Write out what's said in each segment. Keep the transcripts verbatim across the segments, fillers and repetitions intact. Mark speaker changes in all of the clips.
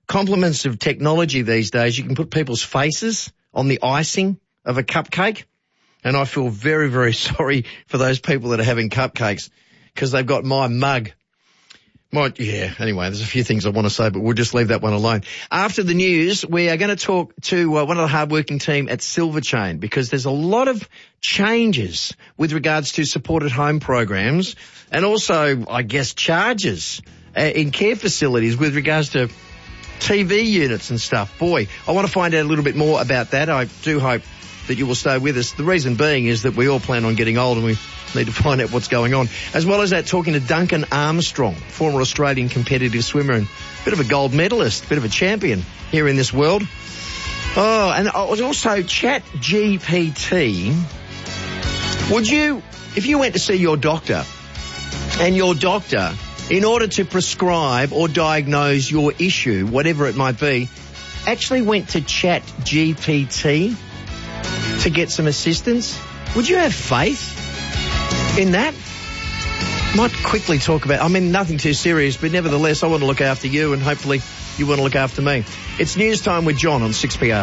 Speaker 1: compliments of technology these days, you can put people's faces on the icing of a cupcake. And I feel very, very sorry for those people that are having cupcakes because they've got my mug. My, yeah, anyway, there's a few things I want to say, but we'll just leave that one alone. After the news, we are going to talk to uh, one of the hardworking team at Silverchain because there's a lot of changes with regards to supported home programs and also, I guess, charges uh, in care facilities with regards to T V units and stuff. Boy, I want to find out a little bit more about that. I do hope that you will stay with us. The reason being is that we all plan on getting old and we need to find out what's going on. As well as that, talking to Duncan Armstrong, former Australian competitive swimmer and a bit of a gold medalist, a bit of a champion here in this world. Oh, and I was also Chat G P T. Would you, if you went to see your doctor and your doctor, in order to prescribe or diagnose your issue, whatever it might be, actually went to Chat G P T to get some assistance, would you have faith in that? Might quickly talk about, I mean, nothing too serious, but nevertheless, I want to look after you and hopefully you want to look after me. It's news time with John on six P R.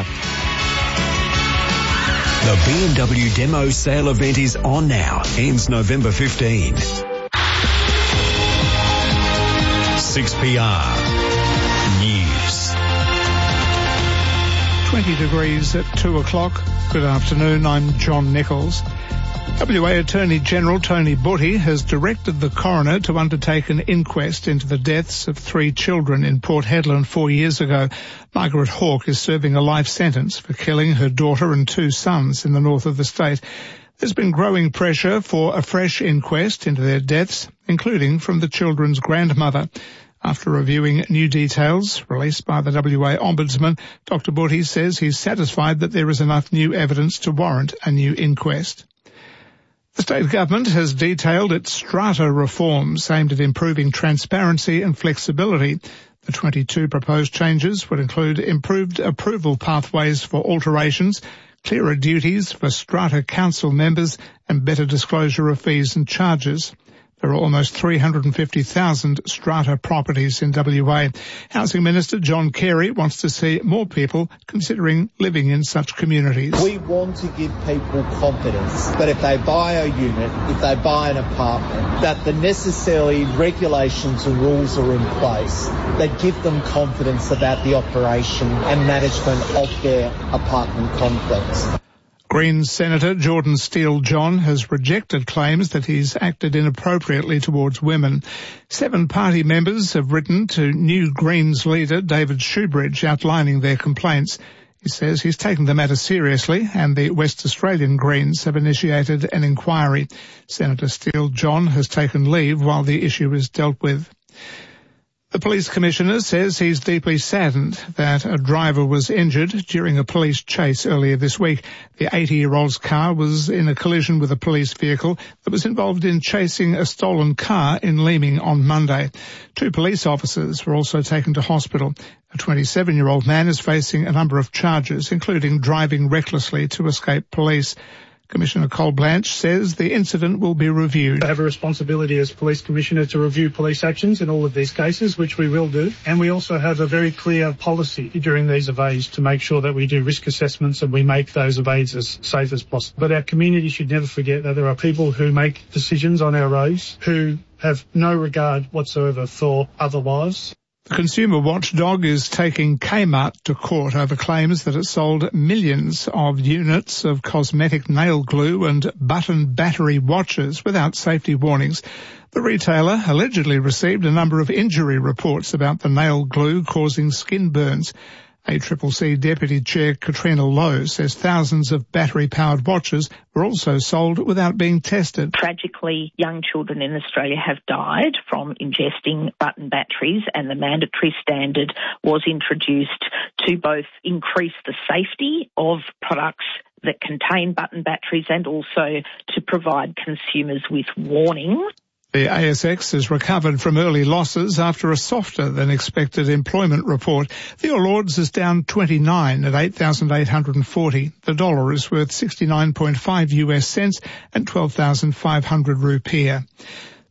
Speaker 2: The B M W demo sale event is on now. Ends November fifteenth. six P R News.
Speaker 3: twenty degrees at two o'clock. Good afternoon, I'm John Nichols. W A Attorney General Tony Butty has directed the coroner to undertake an inquest into the deaths of three children in Port Hedland four years ago. Margaret Hawke is serving a life sentence for killing her daughter and two sons in the north of the state. There's been growing pressure for a fresh inquest into their deaths, including from the children's grandmother. After reviewing new details released by the W A Ombudsman, Doctor Butty says he's satisfied that there is enough new evidence to warrant a new inquest. The state government has detailed its strata reforms aimed at improving transparency and flexibility. The twenty-two proposed changes would include improved approval pathways for alterations, clearer duties for strata council members, and better disclosure of fees and charges. There are almost three hundred fifty thousand strata properties in W A. Housing Minister John Carey wants to see more people considering living in such communities.
Speaker 4: We want to give people confidence that if they buy a unit, if they buy an apartment, that the necessary regulations and rules are in place that give them confidence about the operation and management of their apartment complex.
Speaker 3: Greens Senator Jordan Steele-John has rejected claims that he's acted inappropriately towards women. Seven party members have written to new Greens leader David Shoebridge outlining their complaints. He says he's taken the matter seriously and the West Australian Greens have initiated an inquiry. Senator Steele-John has taken leave while the issue is dealt with. The police commissioner says he's deeply saddened that a driver was injured during a police chase earlier this week. The eighty-year-old's car was in a collision with a police vehicle that was involved in chasing a stolen car in Leeming on Monday. Two police officers were also taken to hospital. A twenty-seven-year-old man is facing a number of charges, including driving recklessly to escape police. Commissioner Cole Blanche says the incident will be reviewed.
Speaker 5: I have a responsibility as Police Commissioner to review police actions in all of these cases, which we will do. And we also have a very clear policy during these evades to make sure that we do risk assessments and we make those evades as safe as possible. But our community should never forget that there are people who make decisions on our roads who have no regard whatsoever for other lives.
Speaker 3: The consumer watchdog is taking Kmart to court over claims that it sold millions of units of cosmetic nail glue and button battery watches without safety warnings. The retailer allegedly received a number of injury reports about the nail glue causing skin burns. A C C C Deputy Chair Katrina Lowe says thousands of battery-powered watches were also sold without being tested.
Speaker 6: Tragically, young children in Australia have died from ingesting button batteries, and the mandatory standard was introduced to both increase the safety of products that contain button batteries and also to provide consumers with warnings.
Speaker 3: The A S X has recovered from early losses after a softer than expected employment report. The All Ords is down twenty-nine at eight thousand eight hundred forty. The dollar is worth sixty-nine point five U S cents and twelve thousand five hundred rupiah.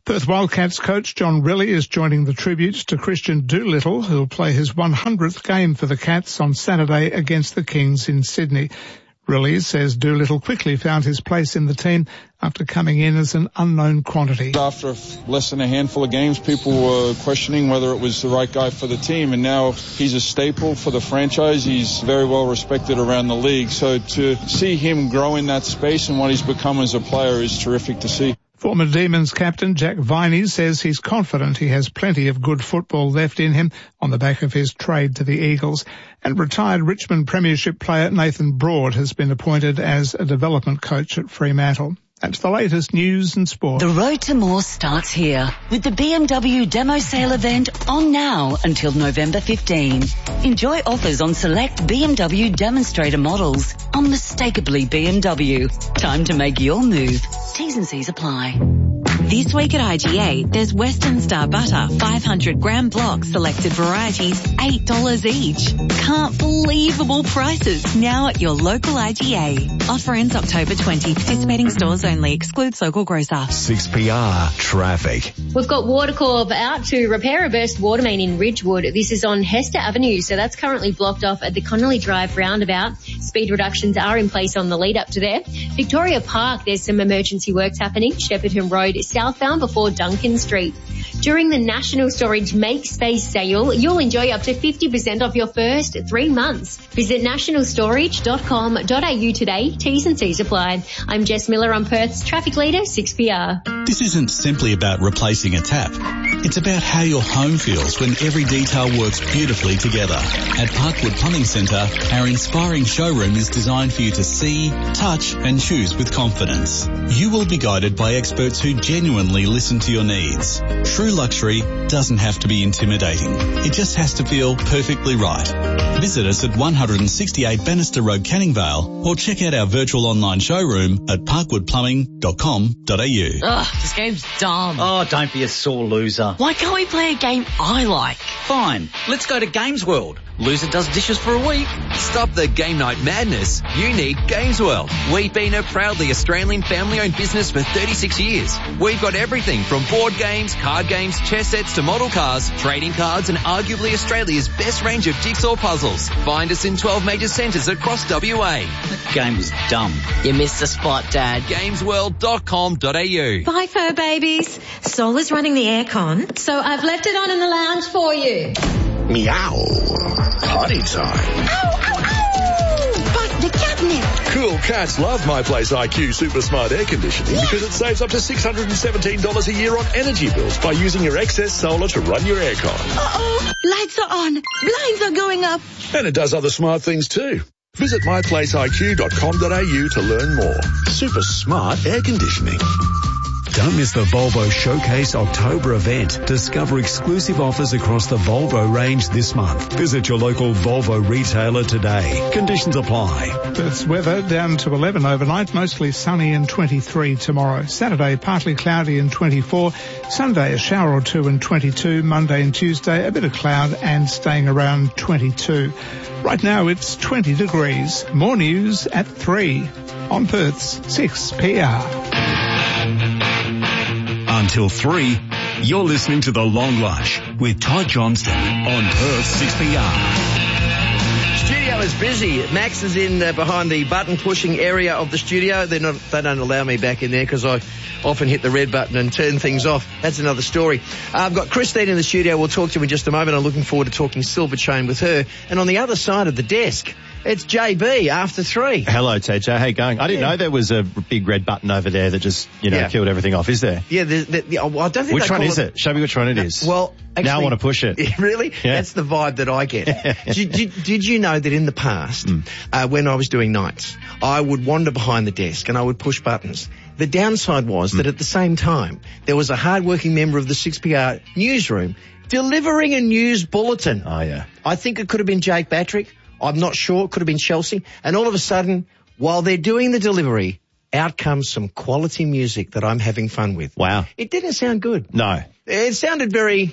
Speaker 3: Perth Wildcats coach John Rillie is joining the tributes to Christian Doolittle, who'll play his one hundredth game for the Cats on Saturday against the Kings in Sydney. Rillie says Doolittle quickly found his place in the team after coming in as an unknown quantity.
Speaker 7: After less than a handful of games, people were questioning whether it was the right guy for the team, and now he's a staple for the franchise. He's very well respected around the league. So to see him grow in that space and what he's become as a player is terrific to see.
Speaker 3: Former Demons captain Jack Viney says he's confident he has plenty of good football left in him on the back of his trade to the Eagles. And retired Richmond Premiership player Nathan Broad has been appointed as a development coach at Fremantle. That's the latest news and sport.
Speaker 8: The road to more starts here with the B M W demo sale event on now until November fifteenth. Enjoy offers on select B M W demonstrator models. Unmistakably B M W. Time to make your move. T's and C's apply.
Speaker 9: This week at I G A, there's Western Star Butter, five hundred gram blocks, selected varieties, eight dollars each. Can't believable prices now at your local I G A. Offer ends October twentieth. Participating stores only. Excludes local grocer.
Speaker 2: six P R traffic.
Speaker 10: We've got Watercorp out to repair a burst water main in Ridgewood. This is on Hester Avenue, so that's currently blocked off at the Connolly Drive roundabout. Speed reductions are in place on the lead up to there. Victoria Park, there's some emergency works happening. Shepherdham Road southbound before Duncan Street. During the National Storage Make Space sale, you'll enjoy up to fifty percent off your first three months. Visit national storage dot com dot a u today. T's and C's apply. I'm Jess Miller on Perth's Traffic Leader, six P R.
Speaker 11: This isn't simply about replacing a tap. It's about how your home feels when every detail works beautifully together. At Parkwood Plumbing Centre, our inspiring showroom is designed for you to see, touch and choose with confidence. You will be guided by experts who genuinely listen to your needs. True luxury doesn't have to be intimidating. It just has to feel perfectly right. Visit us at one sixty-eight Bannister Road, Canning Vale, or check out our virtual online showroom at parkwood plumbing dot com dot a u.
Speaker 12: Ugh, this game's dumb.
Speaker 13: Oh, don't be a sore loser.
Speaker 12: Why can't we play a game I like?
Speaker 13: Fine, let's go to Games World. Loser does dishes for a week.
Speaker 14: Stop the game night madness. You need Games World. We've been a proudly Australian family-owned business for thirty-six years. We've got everything from board games, card games, chess sets to model cars, trading cards and arguably Australia's best range of jigsaw puzzles. Find us in twelve major centres across W A.
Speaker 13: That game was dumb.
Speaker 12: You missed the spot, Dad.
Speaker 14: games world dot com dot a u.
Speaker 15: Bye, fur babies. Sol is running the aircon, so I've left it on in the lounge for you.
Speaker 2: Meow. Potty time.
Speaker 15: Ow, ow, ow! Bust the catnip.
Speaker 16: Cool cats love My Place I Q Super Smart Air Conditioning yeah. because it saves up to six hundred seventeen dollars a year on energy bills by using your excess solar to run your aircon.
Speaker 15: Uh-oh, lights are on, blinds are going up.
Speaker 16: And it does other smart things too. Visit my place I Q dot com dot a u to learn more. Super Smart Air Conditioning.
Speaker 2: Don't miss the Volvo Showcase October event. Discover exclusive offers across the Volvo range this month. Visit your local Volvo retailer today. Conditions apply.
Speaker 3: Perth's weather down to eleven overnight, mostly sunny and twenty-three tomorrow. Saturday, partly cloudy and twenty-four. Sunday, a shower or two and twenty-two. Monday and Tuesday, a bit of cloud and staying around twenty-two. Right now, it's twenty degrees. More news at three on Perth's six P R.
Speaker 2: Until three, you're listening to The Long Lunch with Todd Johnston on Perth six P R.
Speaker 1: Studio is busy. Max is in uh, behind the button-pushing area of the studio. They're not, they don't allow me back in there because I often hit the red button and turn things off. That's another story. Uh, I've got Christine in the studio. We'll talk to her in just a moment. I'm looking forward to talking silver chain with her. And on the other side of the desk, it's J B after three.
Speaker 17: Hello, T J. How you going? I didn't yeah. know there was a big red button over there that just, you know, yeah. killed everything off. Is there?
Speaker 1: Yeah, the, the, the, well, I don't think
Speaker 17: Which one is
Speaker 1: it.
Speaker 17: it? Show me which one it is.
Speaker 1: Well, actually,
Speaker 17: now I want to push it.
Speaker 1: Really?
Speaker 17: Yeah.
Speaker 1: That's the vibe that I get. did, did, did you know that in the past, mm. uh, when I was doing nights, I would wander behind the desk and I would push buttons. The downside was mm. that at the same time, there was a hard-working member of the six P R newsroom delivering a news bulletin.
Speaker 17: Oh, yeah.
Speaker 1: I think it could have been Jake Batrick. I'm not sure. It could have been Chelsea. And all of a sudden, while they're doing the delivery, out comes some quality music that I'm having fun with.
Speaker 17: Wow.
Speaker 1: It didn't sound good.
Speaker 17: No.
Speaker 1: It sounded very,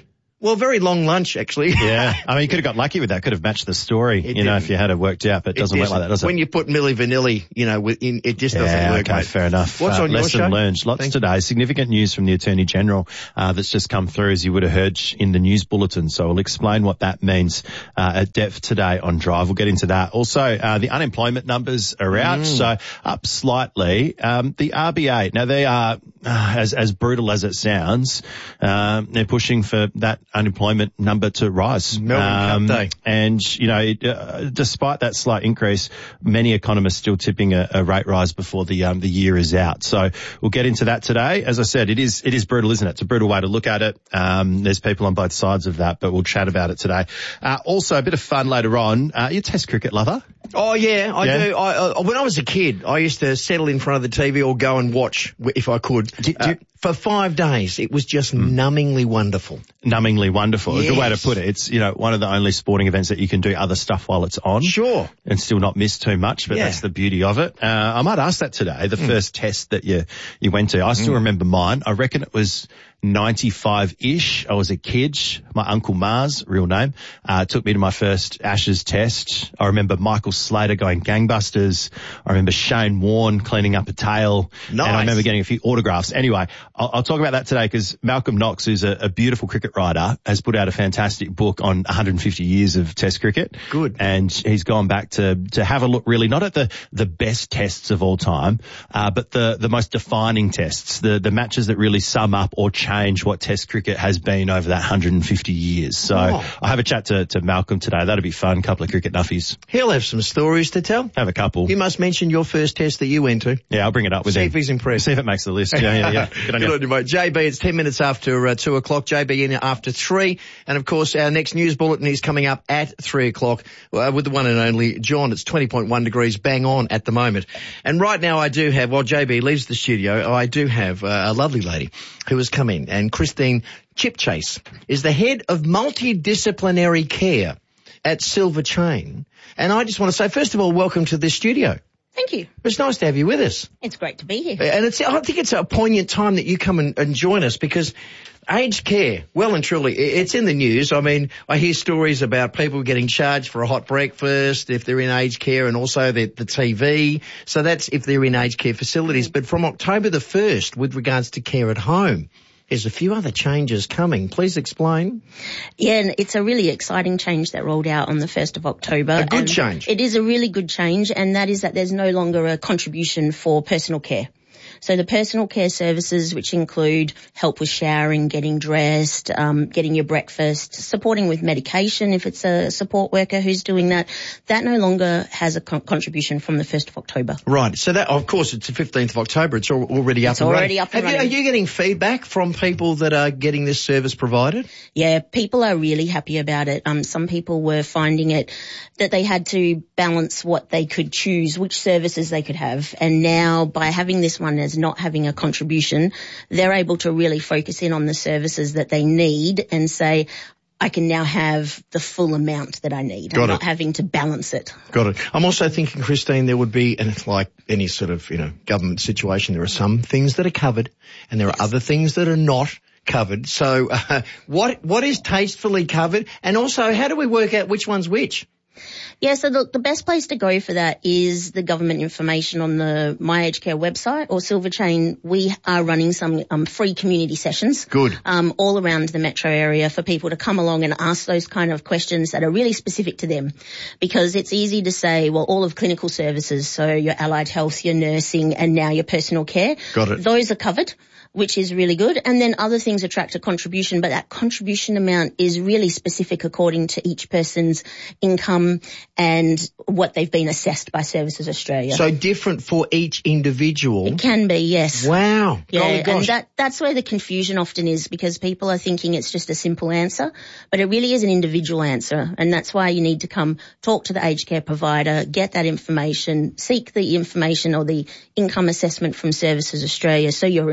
Speaker 1: Well, very long lunch, actually.
Speaker 17: Yeah. I mean, you could have got lucky with that. Could have matched the story,
Speaker 1: It
Speaker 17: you know,
Speaker 1: didn't.
Speaker 17: if you had it worked out, but it doesn't
Speaker 1: It
Speaker 17: work like that, does it?
Speaker 1: When you put Milli Vanilli, you know, within, it just doesn't
Speaker 17: yeah,
Speaker 1: work.
Speaker 17: okay,
Speaker 1: mate.
Speaker 17: fair enough.
Speaker 1: What's
Speaker 17: uh,
Speaker 1: on your
Speaker 17: lesson
Speaker 1: show?
Speaker 17: learned. Lots
Speaker 1: Thank
Speaker 17: today. Significant news from the Attorney General uh, that's just come through, as you would have heard in the news bulletin. So we'll explain what that means uh, at depth today on Drive. We'll get into that. Also, uh, the unemployment numbers are out,
Speaker 1: Mm.
Speaker 17: so up slightly. Um, the R B A, now they are, uh, as as brutal as it sounds, um, they're pushing for that unemployment number to rise.
Speaker 1: Melbourne Cup Day.
Speaker 17: And, you know, it, uh, despite that slight increase, many economists still tipping a, a rate rise before the um, the year is out. So we'll get into that today. As I said, it is it is brutal, isn't it? It's a brutal way to look at it. Um, there's people on both sides of that, but we'll chat about it today. Uh, also, a bit of fun later on. Uh, you're a Test cricket lover?
Speaker 1: Oh yeah, I
Speaker 17: Yeah?
Speaker 1: do. I, uh, when I was a kid, I used to settle in front of the T V or go and watch w- if I could.
Speaker 17: Do- do-
Speaker 1: Uh, for five days, it was just numbingly wonderful.
Speaker 17: Numbingly wonderful. A good way to
Speaker 1: Yes.
Speaker 17: put it. It's, you know, one of the only sporting events that you can do other stuff while it's on.
Speaker 1: Sure.
Speaker 17: And still not miss too much, but
Speaker 1: Yeah.
Speaker 17: that's the beauty of it. Uh, I might ask that today, the first test that you, you went to. I still remember mine. I reckon it was ninety-five-ish. I was a kid. My Uncle Mars, real name, uh, took me to my first Ashes test. I remember Michael Slater going gangbusters. I remember Shane Warne cleaning up a tail.
Speaker 1: Nice.
Speaker 17: And I remember getting a few autographs. Anyway, I'll, I'll talk about that today because Malcolm Knox, who's a, a beautiful cricket writer, has put out a fantastic book on one hundred fifty years of Test cricket.
Speaker 1: Good.
Speaker 17: And he's gone back to, to have a look really, not at the, the best tests of all time, uh, but the, the most defining tests, the, the matches that really sum up or change what Test cricket has been over that one hundred fifty years. So
Speaker 1: Oh.
Speaker 17: I'll have a chat to, to Malcolm today. That'll be fun. Couple of cricket nuffies.
Speaker 1: He'll have some stories to tell.
Speaker 17: Have a couple.
Speaker 1: You must mention your first test that you went to.
Speaker 17: Yeah, I'll bring it up with
Speaker 1: See
Speaker 17: him.
Speaker 1: if he's impressed.
Speaker 17: See if it makes the list. Yeah, yeah, yeah. Good on
Speaker 1: Good
Speaker 17: you.
Speaker 1: on you, mate. J B, it's ten minutes after uh, two o'clock. J B in after three. And of course, our next news bulletin is coming up at three o'clock uh, with the one and only John. It's twenty point one degrees bang on at the moment. And right now I do have, while J B leaves the studio, I do have uh, a lovely lady who has come in. And Christine Chipchase is the head of multidisciplinary care at Silver Chain. And I just want to say, first of all, welcome to the studio.
Speaker 18: Thank you.
Speaker 1: It's nice to have you with us.
Speaker 18: It's great to be here.
Speaker 1: And it's, I think it's a poignant time that you come and, and join us because aged care, well and truly, i- it's in the news. I mean, I hear stories about people getting charged for a hot breakfast if they're in aged care and also the, the T V. So that's if they're in aged care facilities. But from October the first, with regards to care at home, there's a few other changes coming. Please explain.
Speaker 18: Yeah, and it's a really exciting change that rolled out on the first of October.
Speaker 1: A good
Speaker 18: and
Speaker 1: change.
Speaker 18: It is a really good change, and that is that there's no longer a contribution for personal care. So the personal care services, which include help with showering, getting dressed, um, getting your breakfast, supporting with medication if it's a support worker who's doing that, that no longer has a con- contribution from the first of October.
Speaker 1: Right. So that, of course, it's the fifteenth of October. It's al- already up
Speaker 18: It's
Speaker 1: and running.
Speaker 18: already up and
Speaker 1: Have you,
Speaker 18: running.
Speaker 1: are you getting feedback from people that are getting this service provided?
Speaker 18: Yeah, people are really happy about it. Um, some people were finding it that they had to balance what they could choose, which services they could have. And now by having this one as not having a contribution, they're able to really focus in on the services that they need and say, I can now have the full amount that I need.
Speaker 1: Got
Speaker 18: I'm not
Speaker 1: it.
Speaker 18: having to balance it.
Speaker 1: Got it. I'm also thinking, Christine, there would be, and it's like any sort of, you know, government situation, there are some things that are covered and there are other things that are not covered. So uh, what what is tastefully covered? And also, how do we work out which one's which?
Speaker 18: Yeah, so the, the best place to go for that is the government information on the My Aged Care website or Silver Chain. We are running some um, free community sessions.
Speaker 1: Good.
Speaker 18: Um, all around the metro area for people to come along and ask those kind of questions that are really specific to them. Because it's easy to say, well, all of clinical services, so your allied health, your nursing, and now your personal care.
Speaker 1: Got it.
Speaker 18: Those are covered, which is really good. And then other things attract a contribution, but that contribution amount is really specific according to each person's income and what they've been assessed by Services Australia.
Speaker 1: So different for each individual.
Speaker 18: It can be, yes.
Speaker 1: Wow.
Speaker 18: Yeah,
Speaker 1: Golly
Speaker 18: and
Speaker 1: gosh.
Speaker 18: that, that's where the confusion often is because people are thinking it's just a simple answer, but it really is an individual answer. And that's why you need to come talk to the aged care provider, get that information, seek the information or the income assessment from Services Australia so you're informed.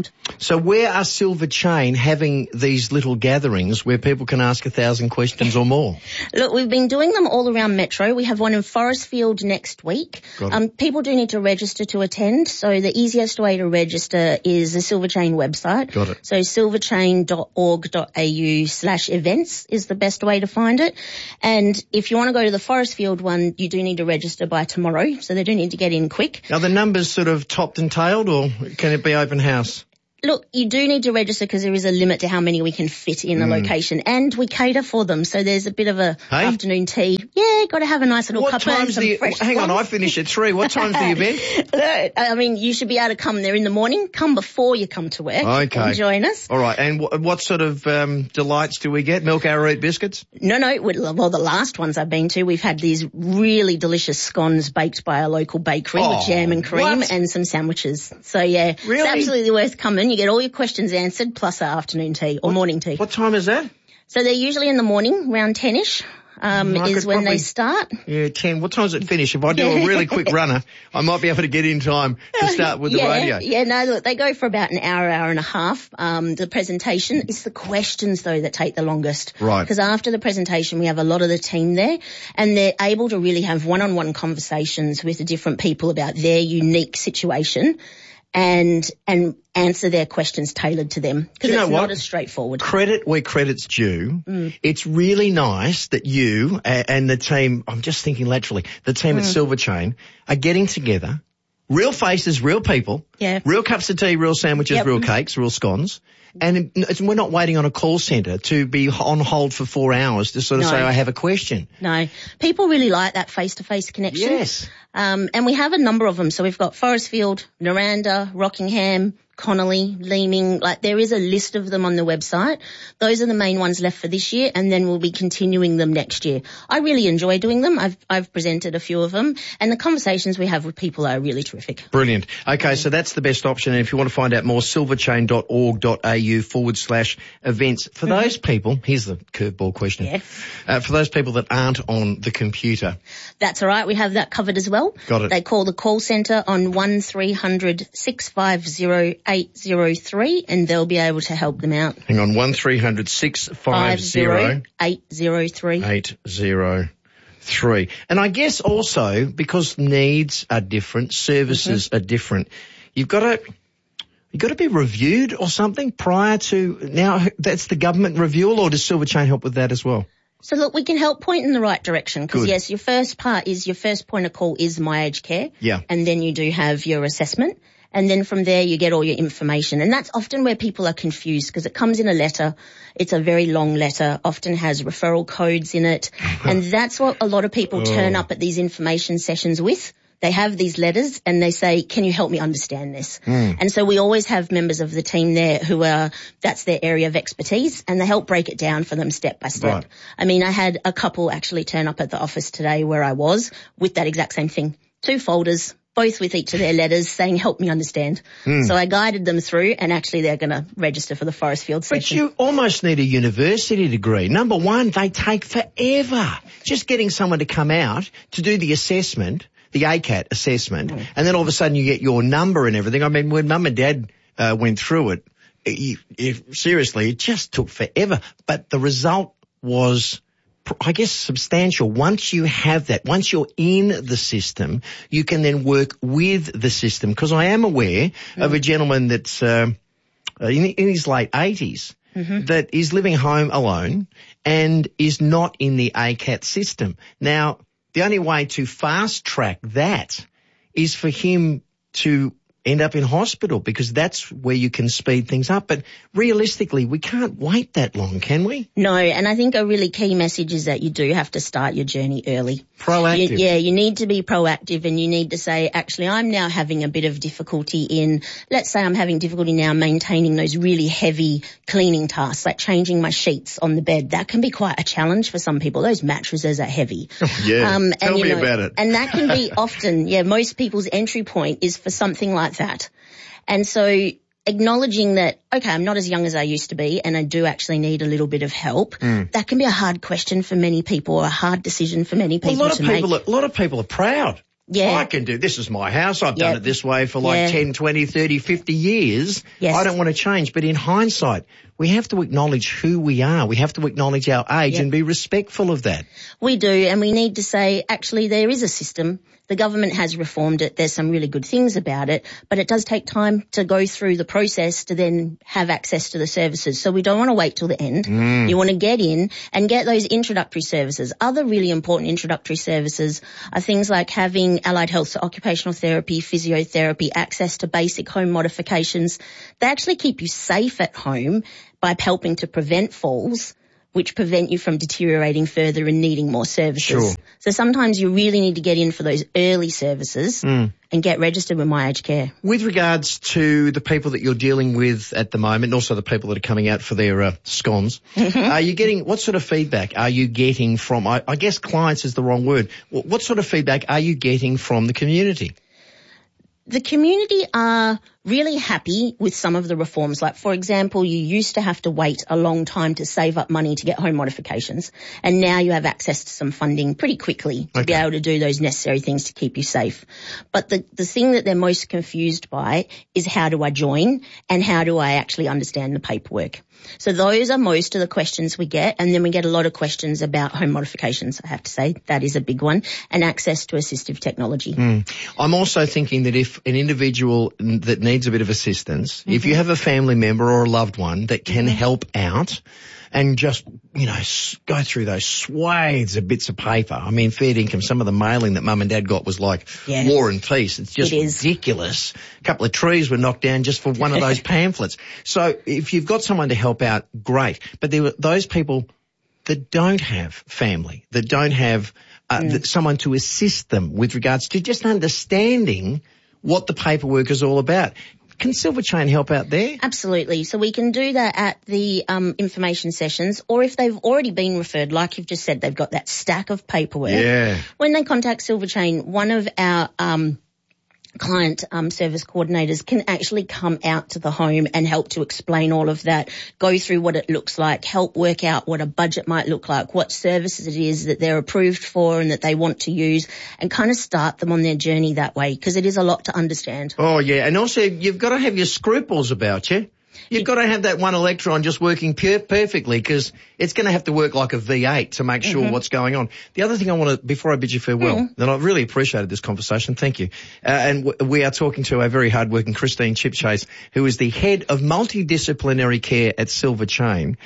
Speaker 18: important.
Speaker 1: So where are Silver Chain having these little gatherings where people can ask a thousand questions or more?
Speaker 18: Look, we've been doing them all around Metro. We have one in Forestfield next week. Um, people do need to register to attend, so the easiest way to register is the Silver Chain website.
Speaker 1: Got it.
Speaker 18: So silverchain dot org dot a u slash events is the best way to find it. And if you want to go to the Forestfield one, you do need to register by tomorrow, so they do need to get in quick.
Speaker 1: Are the numbers sort of topped and tailed, or can it be open house?
Speaker 18: Look, you do need to register because there is a limit to how many we can fit in a
Speaker 1: Mm.
Speaker 18: location, and we cater for them. So there's a bit of a
Speaker 1: Hey?
Speaker 18: afternoon tea. Yeah, got to have a nice little
Speaker 1: What
Speaker 18: cuppa and
Speaker 1: time's
Speaker 18: some
Speaker 1: the?
Speaker 18: fresh
Speaker 1: Hang on, I
Speaker 18: scones.
Speaker 1: finish at three. What time's the event?
Speaker 18: Look, I mean, you should be able to come there in the morning. Come before you come to work.
Speaker 1: Okay.
Speaker 18: And join us.
Speaker 1: All right. And w- what sort of um, delights do we get? Milk arrowroot biscuits?
Speaker 18: No, no. Well, the last ones I've been to, we've had these really delicious scones baked by a local bakery
Speaker 1: Oh,
Speaker 18: with jam and cream
Speaker 1: what?
Speaker 18: and some sandwiches. So yeah,
Speaker 1: Really?
Speaker 18: it's absolutely worth coming. You get all your questions answered plus our afternoon tea or morning tea.
Speaker 1: What time is that?
Speaker 18: So they're usually in the morning, around ten-ish, um,
Speaker 1: I
Speaker 18: is
Speaker 1: could
Speaker 18: when
Speaker 1: probably-
Speaker 18: they start.
Speaker 1: Yeah, ten. What time does it finish? If I do a really quick runner, I might be able to get in time to start with the
Speaker 18: yeah,
Speaker 1: radio.
Speaker 18: Yeah, no, look, they go for about an hour, hour and a half. Um, the presentation, it's the questions though that take the longest.
Speaker 1: Right.
Speaker 18: Because after the presentation, we have a lot of the team there and they're able to really have one-on-one conversations with the different people about their unique situation and, and answer their questions tailored to them. Because
Speaker 1: Do you
Speaker 18: it's
Speaker 1: know what?
Speaker 18: not as straightforward.
Speaker 1: Credit where credit's due.
Speaker 18: Mm.
Speaker 1: It's really nice that you a- and the team, I'm just thinking laterally, the team at
Speaker 18: Mm.
Speaker 1: Silver Chain are getting together. Real faces, real people.
Speaker 18: Yeah.
Speaker 1: Real cups of tea, real sandwiches,
Speaker 18: Yep.
Speaker 1: real cakes, real scones. And it's- we're not waiting on a call centre to be on hold for four hours to sort of
Speaker 18: No.
Speaker 1: say, I have a question.
Speaker 18: No, people really like that face-to-face connection.
Speaker 1: Yes.
Speaker 18: Um, and we have a number of them. So we've got Forestfield, Noranda, Rockingham, Connolly, Leeming. Like there is a list of them on the website. Those are the main ones left for this year, and then we'll be continuing them next year. I really enjoy doing them. I've I've presented a few of them, and the conversations we have with people are really terrific.
Speaker 1: Brilliant. Okay, so that's the best option. And if you want to find out more, silverchain dot org dot a u forward slash events. For
Speaker 18: Mm-hmm.
Speaker 1: those people, here's the curveball question.
Speaker 18: Yeah.
Speaker 1: Uh, for those people that aren't on the computer,
Speaker 18: That's all right. We have that covered as well.
Speaker 1: Got it.
Speaker 18: They call the call centre on one three hundred six five zero eight zero three, and they'll be able to help them out.
Speaker 1: hang on, one three hundred six five zero
Speaker 18: eight zero three.
Speaker 1: eight zero three. And I guess also because needs are different, services
Speaker 18: Mm-hmm.
Speaker 1: are different, you've got to you've got to be reviewed or something prior to now. That's the government review, or does Silver Chain help with that as well?
Speaker 18: So look, we can help point in the right direction because
Speaker 1: Good.
Speaker 18: yes, your first part is your first point of call is My Aged Care.
Speaker 1: Yeah.
Speaker 18: And then you do have your assessment. And then from there you get all your information. And that's often where people are confused because it comes in a letter. It's a very long letter, often has referral codes in it. And that's what a lot of people turn
Speaker 1: Oh.
Speaker 18: up at these information sessions with. They have these letters and they say, can you help me understand this?
Speaker 1: Mm.
Speaker 18: And so we always have members of the team there who are, that's their area of expertise and they help break it down for them step by step.
Speaker 1: Right.
Speaker 18: I mean, I had a couple actually turn up at the office today where I was with that exact same thing. Two folders, both with each of their letters saying, help me understand.
Speaker 1: Mm.
Speaker 18: So I guided them through and actually they're going to register for the Forestfield
Speaker 1: But
Speaker 18: session.
Speaker 1: you almost need a university degree. Number one, they take forever. Just getting someone to come out to do the assessment, the A C A T assessment,
Speaker 18: Mm.
Speaker 1: and then all of a sudden you get your number and everything. I mean, when Mum and Dad uh, went through it, it, it, seriously, it just took forever. But the result was, I guess, substantial. Once you have that, once you're in the system, you can then work with the system. Because I am aware
Speaker 18: Mm.
Speaker 1: of a gentleman that's uh, in, in his late eighties
Speaker 18: Mm-hmm.
Speaker 1: that is living home alone and is not in the A C A T system. Now, the only way to fast track that is for him to end up in hospital because that's where you can speed things up. But realistically, we can't wait that long, can we?
Speaker 18: No, and I think a really key message is that you do have to start your journey early.
Speaker 1: Proactive.
Speaker 18: You, yeah, you need to be proactive and you need to say, actually, I'm now having a bit of difficulty in, let's say I'm having difficulty now maintaining those really heavy cleaning tasks, like changing my sheets on the bed. That can be quite a challenge for some people. Those mattresses are heavy.
Speaker 1: Yeah,
Speaker 18: Um,
Speaker 1: tell
Speaker 18: and, you
Speaker 1: me
Speaker 18: know,
Speaker 1: about it.
Speaker 18: And that can be often, yeah, most people's entry point is for something like that. And so acknowledging that, okay, I'm not as young as I used to be and I do actually need a little bit of help,
Speaker 1: Mm.
Speaker 18: that can be a hard question for many people or a hard decision for many
Speaker 1: Well,
Speaker 18: people
Speaker 1: a lot
Speaker 18: to
Speaker 1: of people,
Speaker 18: make.
Speaker 1: are, a lot of people are proud
Speaker 18: Yeah.
Speaker 1: I can do, this is my house. I've done
Speaker 18: Yep.
Speaker 1: it this way for like
Speaker 18: Yeah.
Speaker 1: ten, twenty, thirty, fifty years.
Speaker 18: Yes.
Speaker 1: I don't want to change. But in hindsight, we have to acknowledge who we are. We have to acknowledge our age
Speaker 18: Yep.
Speaker 1: and be respectful of that.
Speaker 18: We do, and we need to say, actually, there is a system. The government has reformed it. There's some really good things about it, but it does take time to go through the process to then have access to the services. So we don't want to wait till the end.
Speaker 1: Mm.
Speaker 18: You want to get in and get those introductory services. Other really important introductory services are things like having allied health, so occupational therapy, physiotherapy, access to basic home modifications. They actually keep you safe at home by helping to prevent falls, which prevent you from deteriorating further and needing more services.
Speaker 1: Sure.
Speaker 18: So sometimes you really need to get in for those early services
Speaker 1: Mm.
Speaker 18: and get registered with My Aged Care.
Speaker 1: With regards to the people that you're dealing with at the moment, and also the people that are coming out for their uh, scones, are you getting, what sort of feedback are you getting from, I, I guess clients is the wrong word, what, what sort of feedback are you getting from the community?
Speaker 18: The community are really happy with some of the reforms. Like, for example, you used to have to wait a long time to save up money to get home modifications, and now you have access to some funding pretty quickly to
Speaker 1: Okay.
Speaker 18: be able to do those necessary things to keep you safe. But the, the thing that they're most confused by is, how do I join and how do I actually understand the paperwork? So those are most of the questions we get, and then we get a lot of questions about home modifications, I have to say. That is a big one, and access to assistive technology.
Speaker 1: Mm. I'm also thinking that if an individual that needs a bit of assistance, mm-hmm. if you have a family member or a loved one that can mm-hmm. help out and just, you know, go through those swathes of bits of paper. I mean, fair income, some of the mailing that mum and dad got was like
Speaker 18: yeah.
Speaker 1: War and Peace. It's just
Speaker 18: it is.
Speaker 1: ridiculous. A couple of trees were knocked down just for one of those pamphlets. So if you've got someone to help out, great. But there were those people that don't have family, that don't have uh, mm. someone to assist them with regards to just understanding what the paperwork is all about. Can Silver Chain help out there?
Speaker 18: Absolutely. So we can do that at the um, information sessions, or if they've already been referred, like you've just said, they've got that stack of paperwork.
Speaker 1: Yeah.
Speaker 18: When they contact Silver Chain, one of our um, client um, service coordinators can actually come out to the home and help to explain all of that, go through what it looks like, help work out what a budget might look like, what services it is that they're approved for and that they want to use, and kind of start them on their journey that way, because it is a lot to understand.
Speaker 1: Oh, yeah. And also, you've got to have your scruples about you. You've got to have that one electron just working per- perfectly, because it's going to have to work like a V eight to make sure mm-hmm. what's going on. The other thing I want to, before I bid you farewell, mm-hmm. and I've really appreciated this conversation, thank you. Uh, and w- we are talking to a very hardworking Christine Chipchase, who is the head of multidisciplinary care at Silver Chain.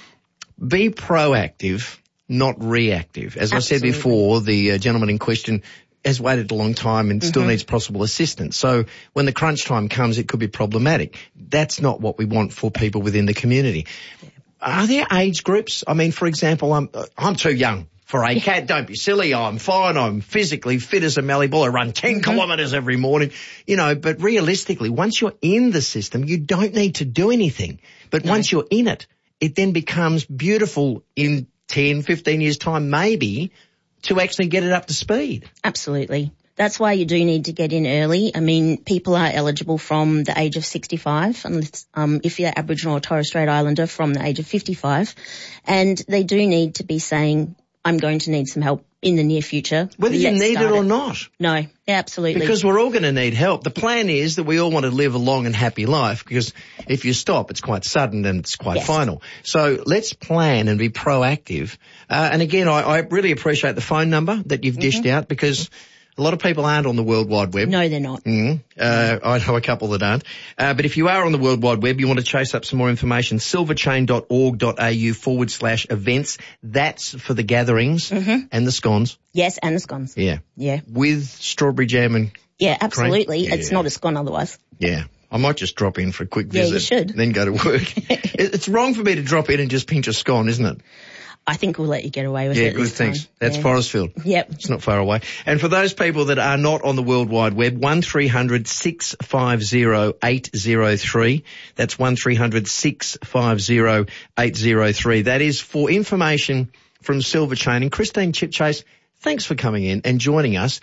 Speaker 1: Be proactive, not reactive. As
Speaker 18: Absolutely.
Speaker 1: I said before, the uh, gentleman in question has waited a long time and still mm-hmm. needs possible assistance. So when the crunch time comes, it could be problematic. That's not what we want for people within the community. Are there age groups? I mean, for example, I'm, I'm too young for A C A T. Don't be silly. I'm fine. I'm physically fit as a mallee ball. I run ten mm-hmm. kilometres every morning, you know, but realistically, once you're in the system, you don't need to do anything. But no. once you're in it, it then becomes beautiful in ten, fifteen years time, maybe, to actually get it up to speed.
Speaker 18: Absolutely. That's why you do need to get in early. I mean, people are eligible from the age of sixty-five, unless, um, if you're Aboriginal or Torres Strait Islander, from the age of fifty-five. And they do need to be saying, I'm going to need some help in the near future.
Speaker 1: Whether you
Speaker 18: Let's
Speaker 1: need it
Speaker 18: start
Speaker 1: or not.
Speaker 18: No, absolutely.
Speaker 1: Because we're all going to need help. The plan is that we all want to live a long and happy life, because if you stop, it's quite sudden and it's quite
Speaker 18: Yes.
Speaker 1: final. So let's plan and be proactive. Uh, and again, I, I really appreciate the phone number that you've dished
Speaker 18: Mm-hmm.
Speaker 1: out, because a lot of people aren't on the World Wide Web.
Speaker 18: No, they're not.
Speaker 1: Mm. Uh, I know a couple that aren't. Uh, but if you are on the World Wide Web, you want to chase up some more information, silverchain.org.au forward slash events. That's for the gatherings
Speaker 18: Mm-hmm.
Speaker 1: and the scones.
Speaker 18: Yes, and the scones.
Speaker 1: Yeah.
Speaker 18: Yeah.
Speaker 1: With strawberry jam and...
Speaker 18: Yeah, absolutely.
Speaker 1: Yeah.
Speaker 18: It's not a scone otherwise.
Speaker 1: Yeah. I might just drop in for a quick
Speaker 18: Yeah,
Speaker 1: visit.
Speaker 18: you should.
Speaker 1: And then go to work. It- it's wrong for me to drop in and just pinch a scone, isn't it?
Speaker 18: I think we'll let you get away with
Speaker 1: Yeah,
Speaker 18: it
Speaker 1: good,
Speaker 18: this
Speaker 1: thanks.
Speaker 18: time.
Speaker 1: That's
Speaker 18: Yeah.
Speaker 1: Forestfield.
Speaker 18: Yep.
Speaker 1: It's not far away. And for those people that are not on the World Wide Web, one three hundred six five zero eight zero three. That's one three hundred six five zero eight zero three. That is for information from Silver Chain. And Christine Chipchase, thanks for coming in and joining us.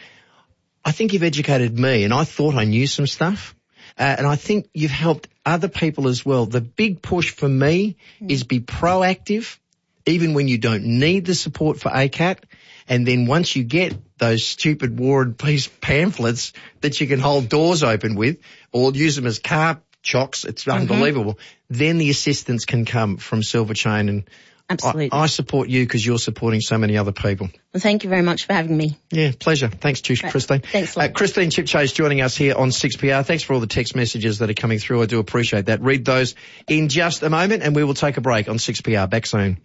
Speaker 1: I think you've educated me, and I thought I knew some stuff. Uh, and I think you've helped other people as well. The big push for me mm. is be proactive, even when you don't need the support for A C A T, And then once you get those stupid War and Peace pamphlets that you can hold doors open with or use them as car chocks, it's mm-hmm. unbelievable. Then the assistance can come from Silver Chain, and
Speaker 18: Absolutely.
Speaker 1: I, I support you because you're supporting so many other people.
Speaker 18: Well, thank you very much for having me.
Speaker 1: Yeah, pleasure. Thanks to you, Christine.
Speaker 18: Thanks,
Speaker 1: uh, Christine Chipchase joining us here on six P R. Thanks for all the text messages that are coming through. I do appreciate that. Read those in just a moment, and we will take a break on six P R. Back soon.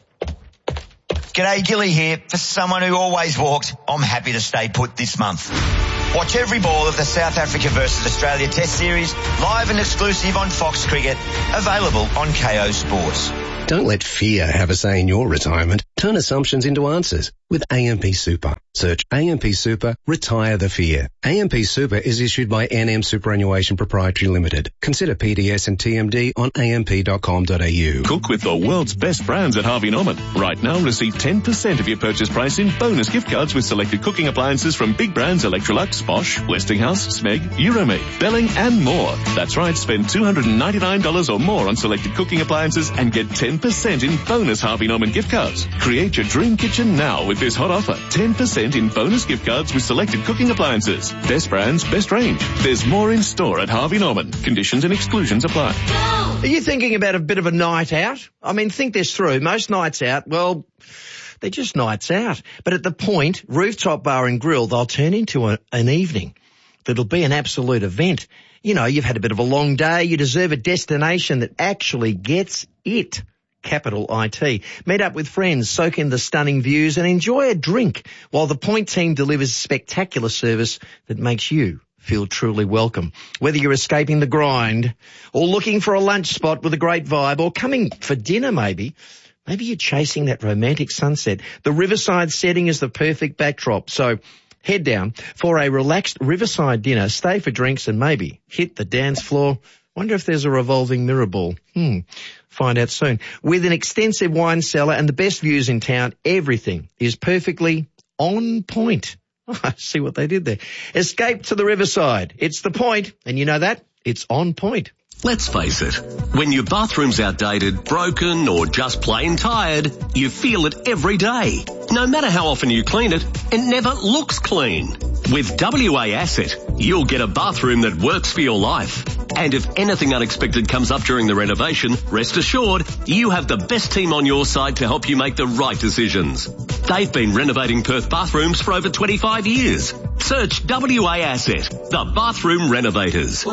Speaker 19: G'day, Gilly here. For someone who always walked, I'm happy to stay put this month. Watch every ball of the South Africa versus Australia Test Series live and exclusive on Fox Cricket, available on K O Sports.
Speaker 20: Don't let fear have a say in your retirement. Turn assumptions into answers with A M P Super. Search A M P Super, retire the fear. A M P Super is issued by N M Superannuation Proprietary Limited. Consider P D S and T M D on a m p dot com dot a u.
Speaker 21: Cook with the world's best brands at Harvey Norman. Right now, receive ten percent of your purchase price in bonus gift cards with selected cooking appliances from big brands Electrolux, Bosch, Westinghouse, Smeg, Euromade, Belling and more. That's right, spend two hundred ninety-nine dollars or more on selected cooking appliances and get ten percent in bonus Harvey Norman gift cards. Create your dream kitchen now with this hot offer. ten percent in bonus gift cards with selected cooking appliances. Best brands, best range. There's more in store at Harvey Norman. Conditions and exclusions apply.
Speaker 1: Are you thinking about a bit of a night out? I mean, think this through. Most nights out, well, they're just nights out. But at the Point, Rooftop Bar and Grill, they'll turn into a, an evening that'll be an absolute event. You know, you've had a bit of a long day. You deserve a destination that actually gets it. Capital I T. Meet up with friends, soak in the stunning views and enjoy a drink while the Point team delivers spectacular service that makes you feel truly welcome. Whether you're escaping the grind or looking for a lunch spot with a great vibe or coming for dinner maybe, maybe you're chasing that romantic sunset. The Riverside setting is the perfect backdrop. So head down for a relaxed Riverside dinner, stay for drinks and maybe hit the dance floor. Wonder if there's a revolving mirror ball. Hmm. Find out soon. With an extensive wine cellar and the best views in town, everything is perfectly on point. Oh, I see what they did there. Escape to the Riverside. It's the Point. And you know that? It's on point.
Speaker 22: Let's face it, when your bathroom's outdated, broken or just plain tired, you feel it every day. No matter how often you clean it, it never looks clean. With W A Asset, you'll get a bathroom that works for your life. And if anything unexpected comes up during the renovation, rest assured, you have the best team on your side to help you make the right decisions. They've been renovating Perth bathrooms for over twenty-five years. Search W A Asset, the bathroom renovators.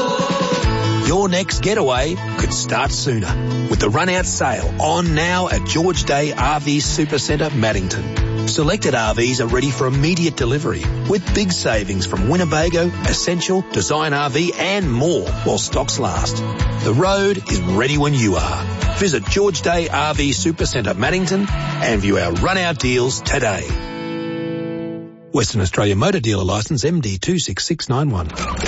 Speaker 23: Your next getaway could start sooner with the run-out sale on now at George Day R V Supercentre, Maddington. Selected R Vs are ready for immediate delivery with big savings from Winnebago, Essential, Design R V and more while stocks last. The road is ready when you are. Visit George Day R V Supercentre, Maddington and view our run-out deals today. Western Australia Motor Dealer Licence M D two six six nine one.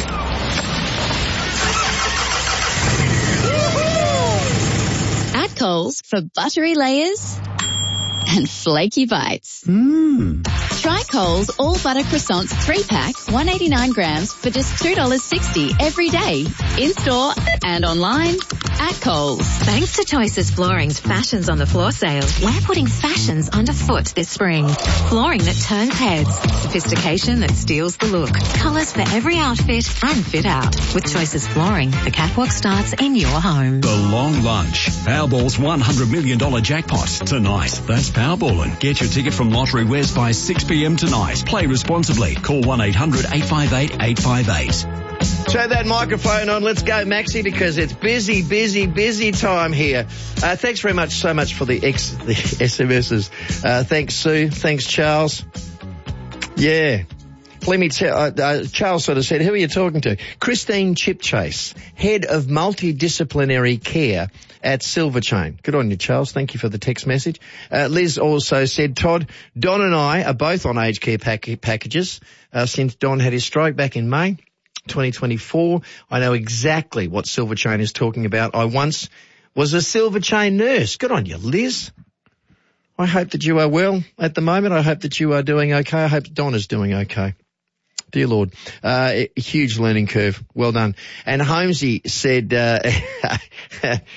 Speaker 24: Coles for buttery layers and flaky bites.
Speaker 23: Mmm.
Speaker 24: Try Coles all butter croissants three pack, one hundred eighty-nine grams for just two dollars sixty every day. In store and online at Coles.
Speaker 15: Thanks to Choices Flooring's Fashions on the Floor sale, we're putting fashions underfoot this spring. Flooring that turns heads, sophistication that steals the look, colours for every outfit and fit out. With Choices Flooring, the catwalk starts in your home.
Speaker 2: The Long Lunch. Powerball's one hundred million dollars jackpot tonight. That's Powerballin'. Get your ticket from Lottery West by six p.m. tonight. Play responsibly. Call one eight hundred eight five eight eight five eight.
Speaker 1: Turn that microphone on. Let's go, Maxie, because it's busy, busy, busy time here. Uh, thanks very much, so much for the, ex- the S M Ses. Uh, thanks, Sue. Thanks, Charles. Yeah. Let me tell, uh, uh, Charles sort of said, who are you talking to? Christine Chipchase, Head of Multidisciplinary Care at Silver Chain. Good on you, Charles. Thank you for the text message. Uh, Liz also said, Todd, Don and I are both on aged care pack- packages uh, since Don had his stroke back in May twenty twenty-four. I know exactly what Silver Chain is talking about. I once was a Silver Chain nurse. Good on you, Liz. I hope that you are well at the moment. I hope that you are doing okay. I hope Don is doing okay. Dear Lord, uh, a huge learning curve. Well done. And Holmesy said, uh,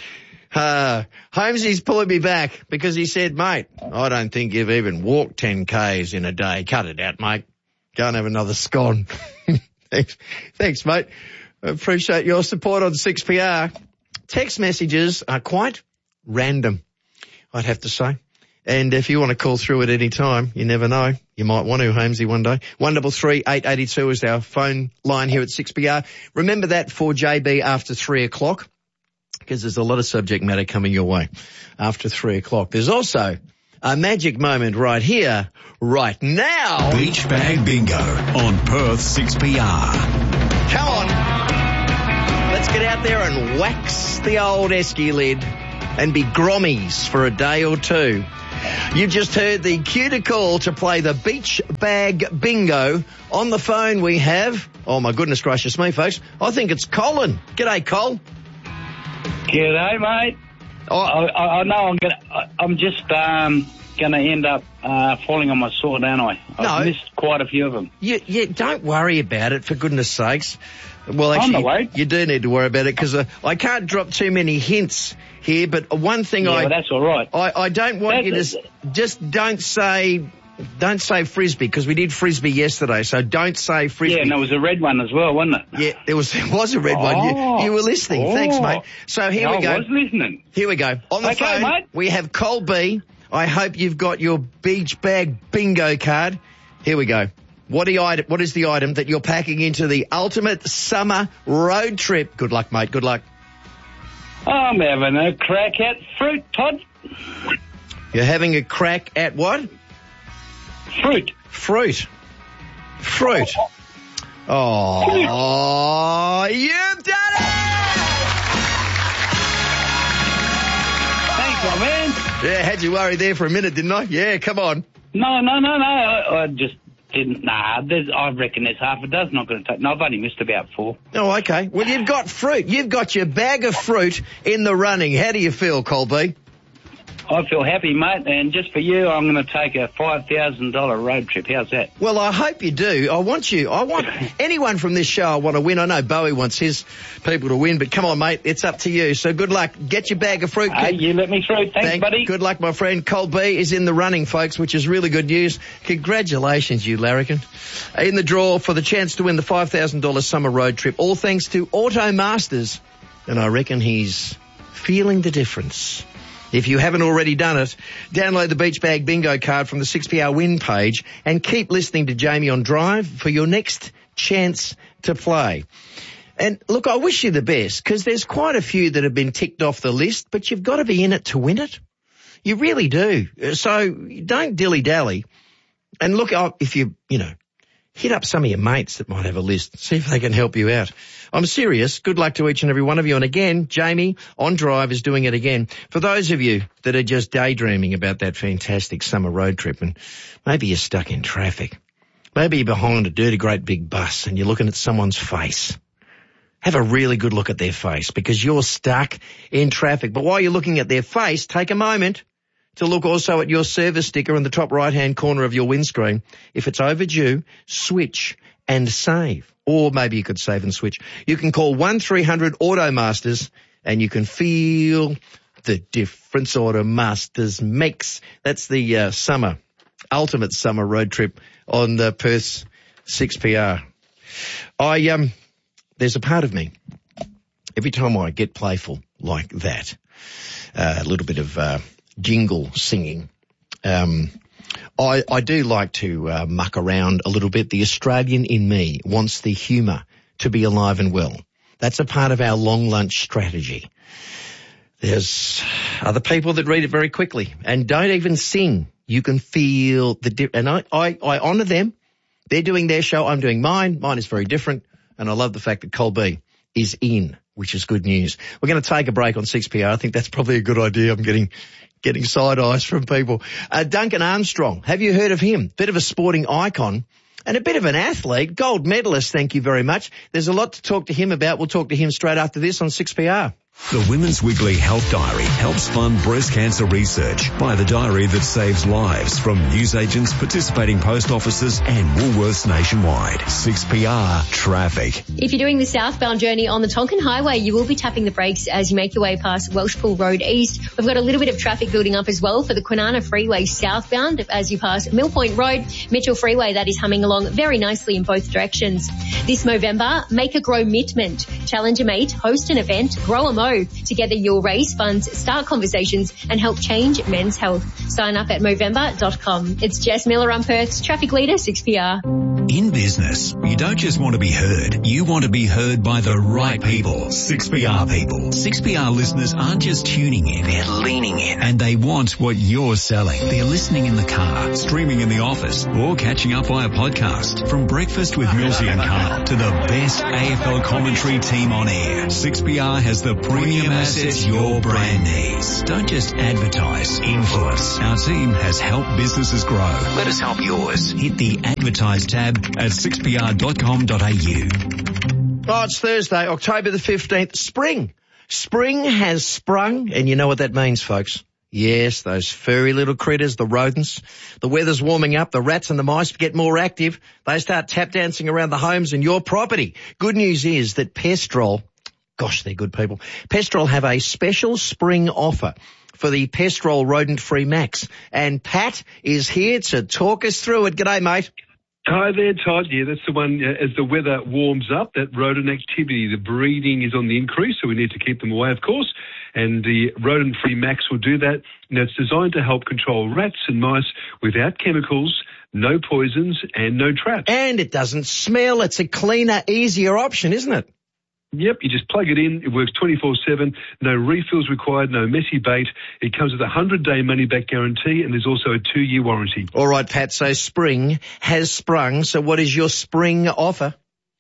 Speaker 1: Uh, Holmesy's pulling me back because he said, mate, I don't think you've even walked ten Ks in a day. Cut it out, mate. Go and have another scone. Thanks, Thanks, mate. I appreciate your support on six P R. Text messages are quite random, I'd have to say. And if you want to call through at any time, you never know. You might want to, Holmesy, one day. one double three eight eight two is our phone line here at six P R. Remember that for J B after three o'clock, because there's a lot of subject matter coming your way after three o'clock. There's also a magic moment right here, right now.
Speaker 2: Beach Bag Bingo on Perth six P R.
Speaker 1: Come on. Let's get out there and wax the old esky lid and be grommies for a day or two. You've just heard the cue to call to play the Beach Bag Bingo. On the phone we have, oh my goodness gracious me, folks, I think it's Colin. G'day, Col.
Speaker 4: G'day, mate. Oh, I, I know I'm gonna. I, I'm just um, gonna end up uh, falling on my sword, aren't I? I've
Speaker 1: No.
Speaker 4: missed quite a few of them.
Speaker 1: You, you don't worry about it, for goodness sakes. Well,
Speaker 4: I'm
Speaker 1: actually,
Speaker 4: not worried.
Speaker 1: you do need to worry about it because uh, I can't drop too many hints here. But one thing
Speaker 4: Yeah,
Speaker 1: I,
Speaker 4: well, that's all right.
Speaker 1: I, I don't want
Speaker 4: That-
Speaker 1: you to s- just don't say, don't say frisbee because we did frisbee yesterday. So don't say frisbee.
Speaker 4: Yeah, and there was a red one as well, wasn't it?
Speaker 1: Yeah, there was there was a red one.
Speaker 4: Oh.
Speaker 1: You, you were listening.
Speaker 4: Oh.
Speaker 1: Thanks, mate. So here
Speaker 4: I
Speaker 1: we go.
Speaker 4: was listening.
Speaker 1: Here we go. On the
Speaker 4: Okay,
Speaker 1: phone,
Speaker 4: mate.
Speaker 1: we have Col B. I hope you've got your Beach Bag Bingo card. Here we go. What, do you, what is the item that you're packing into the ultimate summer road trip? Good luck, mate. Good luck.
Speaker 4: I'm having a crack at fruit, Todd.
Speaker 1: You're having a crack at what?
Speaker 4: Fruit.
Speaker 1: Fruit. Fruit. Oh, oh you've done it!
Speaker 4: Thanks, my man.
Speaker 1: Yeah, had you worried there for a minute, didn't I? Yeah, come on.
Speaker 4: No, no, no, no. I, I just didn't. Nah, there's, I reckon there's half a dozen. Not going to take. No, I've only missed about four.
Speaker 1: Oh, okay. Well, you've got fruit. You've got your bag of fruit in the running. How do you feel, Colby?
Speaker 4: I feel happy, mate, and just for you, I'm going to take a five thousand dollars road trip. How's that?
Speaker 1: Well, I hope you do. I want you. I want anyone from this show I want to win. I know Bowie wants his people to win, but come on, mate. It's up to you. So good luck. Get your bag of fruit.
Speaker 4: Hey, you let me through. Thanks,
Speaker 1: Thank-
Speaker 4: buddy.
Speaker 1: Good luck, my friend. Col B is in the running, folks, which is really good news. Congratulations, you larrikin. In the draw for the chance to win the five thousand dollars summer road trip, all thanks to Auto Masters. And I reckon he's feeling the difference. If you haven't already done it, download the Beach Bag Bingo card from the six P R win page and keep listening to Jamie on Drive for your next chance to play. And look, I wish you the best because there's quite a few that have been ticked off the list, but you've got to be in it to win it. You really do. So don't dilly-dally. And look, if you, you know, hit up some of your mates that might have a list. See if they can help you out. I'm serious. Good luck to each and every one of you. And again, Jamie on Drive is doing it again. For those of you that are just daydreaming about that fantastic summer road trip and maybe you're stuck in traffic, maybe you're behind a dirty great big bus and you're looking at someone's face. Have a really good look at their face because you're stuck in traffic. But while you're looking at their face, take a moment to look also at your service sticker in the top right-hand corner of your windscreen. If it's overdue, switch and save. Or maybe you could save and switch. You can call one three hundred Auto Masters and you can feel the difference Auto Masters makes. That's the uh, summer, ultimate summer road trip on the Perth six P R. I, um, there's a part of me, every time I get playful like that, uh, a little bit of, uh, jingle singing. Um, I, I do like to uh, muck around a little bit. The Australian in me wants the humour to be alive and well. That's a part of our long lunch strategy. There's other people that read it very quickly and don't even sing. You can feel the di- and I, I, I honour them. They're doing their show. I'm doing mine. Mine is very different. And I love the fact that Col B is in, which is good news. We're going to take a break on six P R. I think that's probably a good idea. I'm getting getting side eyes from people. Uh, Duncan Armstrong, have you heard of him? Bit of a sporting icon and a bit of an athlete, gold medalist, thank you very much. There's a lot to talk to him about. We'll talk to him straight after this on six P R.
Speaker 2: The Women's Weekly Health Diary helps fund breast cancer research. Buy the diary that saves lives from newsagents, participating post offices and Woolworths nationwide. six P R Traffic.
Speaker 10: If you're doing the southbound journey on the Tonkin Highway, you will be tapping the brakes as you make your way past Welshpool Road East. We've got a little bit of traffic building up as well for the Kwinana Freeway southbound as you pass Mill Point Road. Mitchell Freeway, that is humming along very nicely in both directions. This Movember, make a grow mitment. Challenge a mate, host an event, grow a mo. Together you'll raise funds, start conversations and help change men's health. Sign up at movember dot com. It's Jess Miller on Perth's Traffic Leader, six P R.
Speaker 2: In business, you don't just want to be heard, you want to be heard by the right people. six P R people. six P R listeners aren't just tuning in, they're leaning in. And they want what you're selling. They're listening in the car, streaming in the office, or catching up via podcast. From Breakfast with Millsy and Carl to the best A F L commentary team on air, six P R has the premium assets your brand needs. Don't just advertise, influence. Our team has helped businesses grow. Let us help yours. Hit the advertise tab at six p r dot com dot a u.
Speaker 1: Oh, it's Thursday, October the fifteenth. Spring. Spring has sprung, and you know what that means, folks. Yes, those furry little critters, the rodents. The weather's warming up, the rats and the mice get more active. They start tap dancing around the homes and your property. Good news is that Pestrol, gosh, they're good people. Pestrol have a special spring offer for the Pestrol Rodent-Free Max. And Pat is here to talk us through it. G'day, mate.
Speaker 5: Hi there, Todd. Yeah, that's the one. Uh, as the weather warms up, that rodent activity, the breeding is on the increase, so we need to keep them away, of course. And the Rodent-Free Max will do that. Now, it's designed to help control rats and mice without chemicals, no poisons, and no traps.
Speaker 1: And it doesn't smell. It's a cleaner, easier option, isn't it?
Speaker 5: Yep, you just plug it in. It works twenty-four seven. No refills required, no messy bait. It comes with a one hundred day money-back guarantee, and there's also a two-year warranty.
Speaker 1: All right, Pat, so spring has sprung. So what is your spring offer?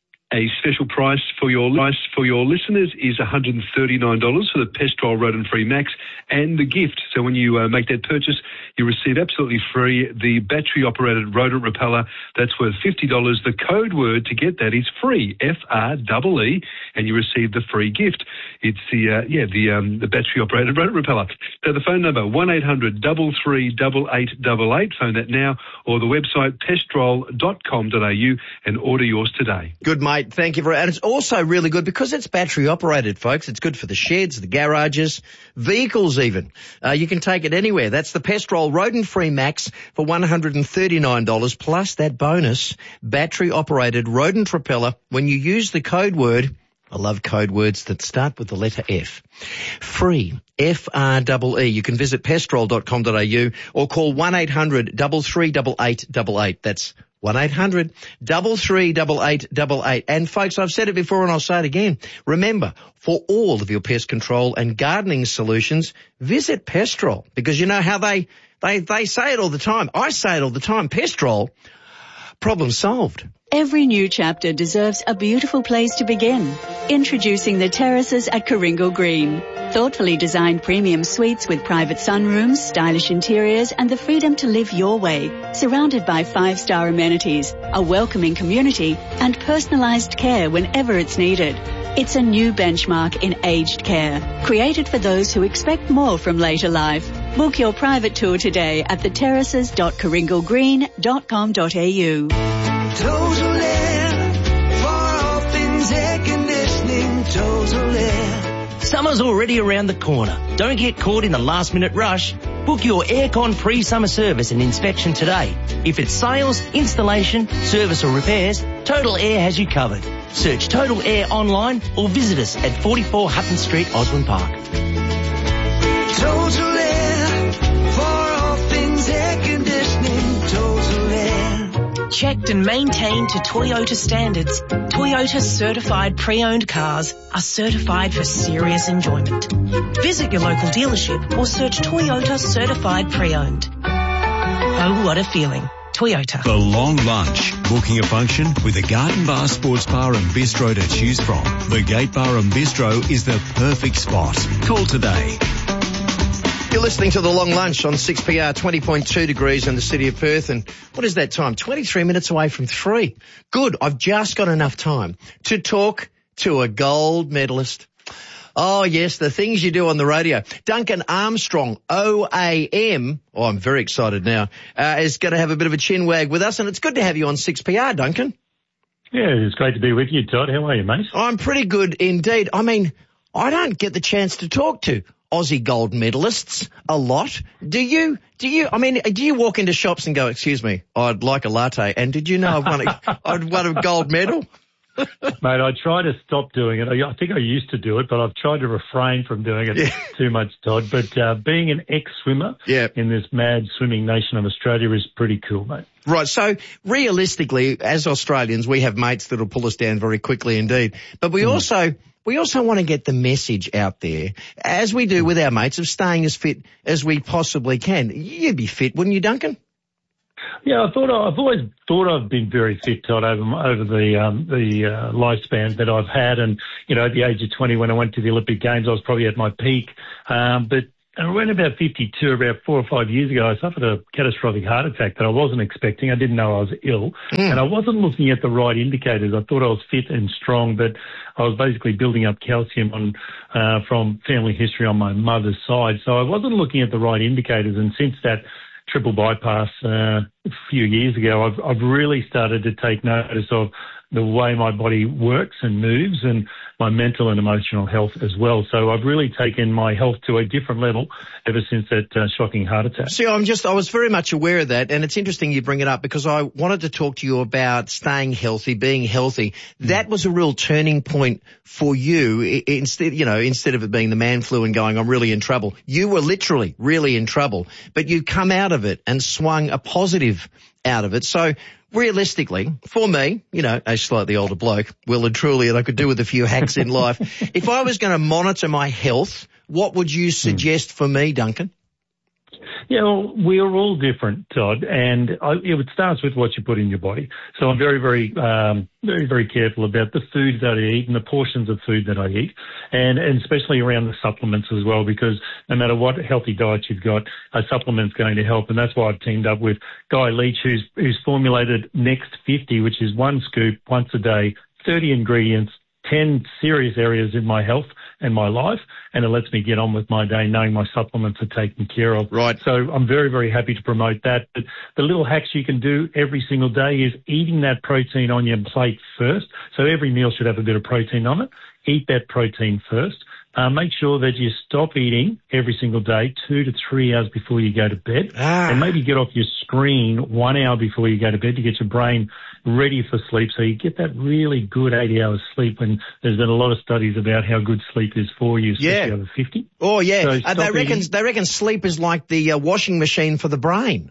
Speaker 5: A special price for your price for your listeners is one hundred thirty-nine dollars for the Pestrol Rodent-Free Max and the gift. So when you uh, make that purchase, you receive absolutely free the battery-operated rodent repeller. That's worth fifty dollars. The code word to get that is free, F R E E, and you receive the free gift. It's the, uh, yeah, the um, the battery-operated rodent repeller. So the phone number, one eight hundred, three three eight eight eight eight. Phone that now, or the website, pestrol dot com dot a u, and order yours today.
Speaker 1: Good, mate. Thank you for it. And it's also really good because it's battery operated, folks. It's good for the sheds, the garages, vehicles even. Uh, you can take it anywhere. That's the Pestrol Rodent-Free Max for one hundred thirty-nine dollars plus that bonus battery operated rodent repeller when you use the code word. I love code words that start with the letter F. Free. F R E E. You can visit pestrol dot com dot a u or call one eight hundred, three three eight eight eight eight. That's one eight hundred, three three eight eight eight eight. And folks, I've said it before and I'll say it again. Remember, for all of your pest control and gardening solutions, visit Pestrol, because you know how they, they, they say it all the time. I say it all the time. Pestrol, problem solved.
Speaker 24: Every new chapter deserves a beautiful place to begin. Introducing the terraces at Coringal Green. Thoughtfully designed premium suites with private sunrooms, stylish interiors and the freedom to live your way. Surrounded by five-star amenities, a welcoming community and personalised care whenever it's needed. It's a new benchmark in aged care, created for those who expect more from later life. Book your private tour today at the terraces dot coringal green dot com dot a u.
Speaker 6: Total Air, for all things air conditioning, Total Air.
Speaker 7: Summer's already around the corner. Don't get caught in the last minute rush. Book your aircon pre-summer service and inspection today. If it's sales, installation, service or repairs, Total Air has you covered. Search Total Air online or visit us at forty-four Hutton Street, Osborne Park.
Speaker 6: Total Air, for all things air conditioning, Total Air.
Speaker 12: Checked and maintained to Toyota standards, Toyota certified pre-owned cars are certified for serious enjoyment. Visit your local dealership or search Toyota certified pre-owned. Oh, what a feeling. Toyota.
Speaker 2: The Long Lunch. Booking a function with a Garden Bar, Sports Bar and Bistro to choose from. The Gate Bar and Bistro is the perfect spot. Call today.
Speaker 1: You're listening to The Long Lunch on six P R, twenty point two degrees in the city of Perth. And what is that time? twenty-three minutes away from three. Good. I've just got enough time to talk to a gold medalist. Oh, yes, the things you do on the radio. Duncan Armstrong, O A M, oh, I'm very excited now, uh, is going to have a bit of a chin wag with us, and it's good to have you on six P R, Duncan.
Speaker 8: Yeah, it's great to be with you, Todd. How are you, mate?
Speaker 1: I'm pretty good indeed. I mean, I don't get the chance to talk to Aussie gold medalists a lot. Do you? Do you? I mean, do you walk into shops and go, excuse me, I'd like a latte, and did you know I've won a, I'd won a gold medal?
Speaker 8: Mate, I try to stop doing it. I think I used to do it, but I've tried to refrain from doing it yeah. too much, Todd. But uh, being an ex-swimmer yeah. in this mad swimming nation of Australia is pretty cool, mate.
Speaker 1: Right. So realistically, as Australians, we have mates that'll pull us down very quickly indeed. But we mm. also we also want to get the message out there, as we do with our mates, of staying as fit as we possibly can. You'd be fit, wouldn't you, Duncan?
Speaker 8: Yeah, I thought I've always thought I've been very fit, Todd, over over the um, the uh, lifespan that I've had, and you know, at the age of twenty, when I went to the Olympic Games, I was probably at my peak. Um, but around about fifty-two, about four or five years ago, I suffered a catastrophic heart attack that I wasn't expecting. I didn't know I was ill, mm. and I wasn't looking at the right indicators. I thought I was fit and strong, but I was basically building up calcium on uh, from family history on my mother's side, so I wasn't looking at the right indicators. And since that triple bypass uh, a few years ago, I've, I've really started to take notice of the way my body works and moves, and my mental and emotional health as well. So I've really taken my health to a different level ever since that uh, shocking heart attack.
Speaker 1: See, I'm just, I was very much aware of that, and it's interesting you bring it up because I wanted to talk to you about staying healthy, being healthy. Mm. That was a real turning point for you. Instead, you know, instead of it being the man flu and going, I'm really in trouble, you were literally really in trouble, but you come out of it and swung a positive out of it. So realistically, for me, you know, a slightly older bloke, well and truly, and I could do with a few hacks in life, if I was going to monitor my health, what would you suggest for me, Duncan?
Speaker 8: Yeah, well, we are all different, Todd, and I, it starts with what you put in your body. So I'm very, very, um, very, very careful about the food that I eat and the portions of food that I eat, and, and especially around the supplements as well, because no matter what healthy diet you've got, a supplement's going to help, and that's why I've teamed up with Guy Leach, who's, who's formulated Next fifty, which is one scoop once a day, thirty ingredients, ten serious areas in my health and my life, and it lets me get on with my day knowing my supplements are taken care of.
Speaker 1: Right.
Speaker 8: So I'm very, very happy to promote that. But the little hacks you can do every single day is eating that protein on your plate first. So every meal should have a bit of protein on it. Eat that protein first. Uh, make sure that you stop eating every single day two to three hours before you go to bed. Ah. And maybe get off your screen one hour before you go to bed to get your brain ready for sleep, so you get that really good eighty hours sleep. And there's been a lot of studies about how good sleep is for you, especially
Speaker 1: yeah.
Speaker 8: over fifty.
Speaker 1: Oh, yeah.
Speaker 8: So
Speaker 1: uh, they, reckon, they reckon sleep is like the uh, washing machine for the brain.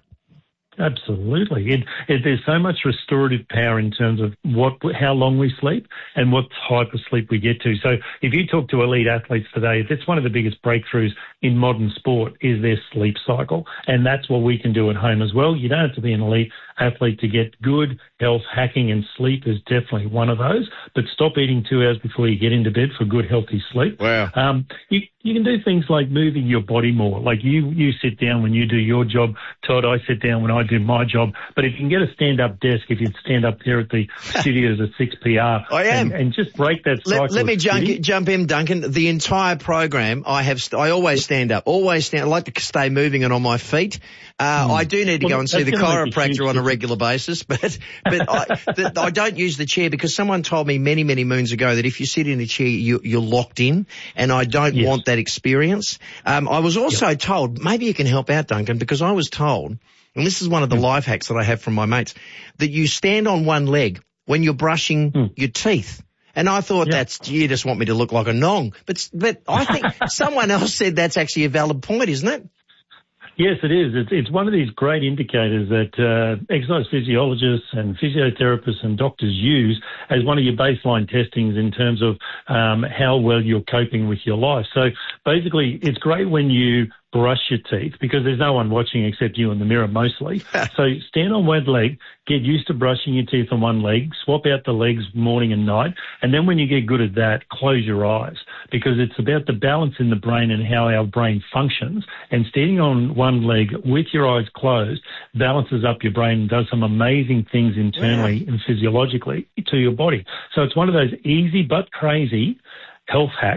Speaker 8: Absolutely. It, it, there's so much restorative power in terms of what, how long we sleep and what type of sleep we get to. So if you talk to elite athletes today, that's one of the biggest breakthroughs in modern sport is their sleep cycle. And that's what we can do at home as well. You don't have to be an elite athlete to get good health hacking, and sleep is definitely one of those. But stop eating two hours before you get into bed for good, healthy sleep.
Speaker 1: Wow.
Speaker 8: Um, you, you can do things like moving your body more. Like you, you sit down when you do your job, Todd. I sit down when I do my job. But if you can get a stand-up desk, if you'd stand up there at the studios at six P R,
Speaker 1: I am,
Speaker 8: and, and just break that cycle.
Speaker 1: Let, let me jump, jump in, Duncan. The entire program, I have, I always stand up, always stand. I like to stay moving and on my feet. Uh, mm. I do need to well, go and see the chiropractor on a regular basis, but but I, the, I don't use the chair because someone told me many many moons ago that if you sit in a chair, you, you're locked in, and I don't yes. want that experience. Um, I was also yep. told, maybe you can help out, Duncan, because I was told, and this is one of the mm. life hacks that I have from my mates, that you stand on one leg when you're brushing mm. your teeth. And I thought, yep. that's, you just want me to look like a nong. But, but I think someone else said that's actually a valid point, isn't it?
Speaker 8: Yes, it is. It's, it's one of these great indicators that uh, exercise physiologists and physiotherapists and doctors use as one of your baseline testings in terms of um, how well you're coping with your life. So basically, it's great when you brush your teeth because there's no one watching except you in the mirror mostly. So stand on one leg, get used to brushing your teeth on one leg, swap out the legs morning and night, and then when you get good at that, close your eyes because it's about the balance in the brain and how our brain functions. And standing on one leg with your eyes closed balances up your brain and does some amazing things internally yeah. and physiologically to your body. So it's one of those easy but crazy health hacks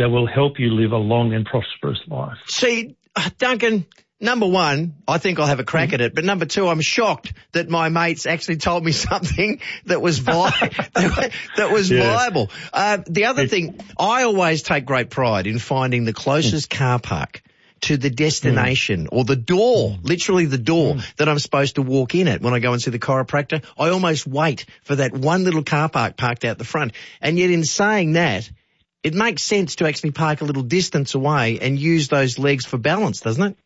Speaker 8: that will help you live a long and prosperous life.
Speaker 1: See, Duncan, number one, I think I'll have a crack mm-hmm. at it. But number two, I'm shocked that my mates actually told me something that was vi- that, that was yeah. viable. Uh, the other it's, thing, I always take great pride in finding the closest mm. car park to the destination mm. or the door, literally the door mm. that I'm supposed to walk in at when I go and see the chiropractor. I almost wait for that one little car park parked out the front. And yet in saying that, it makes sense to actually park a little distance away and use those legs for balance, doesn't it?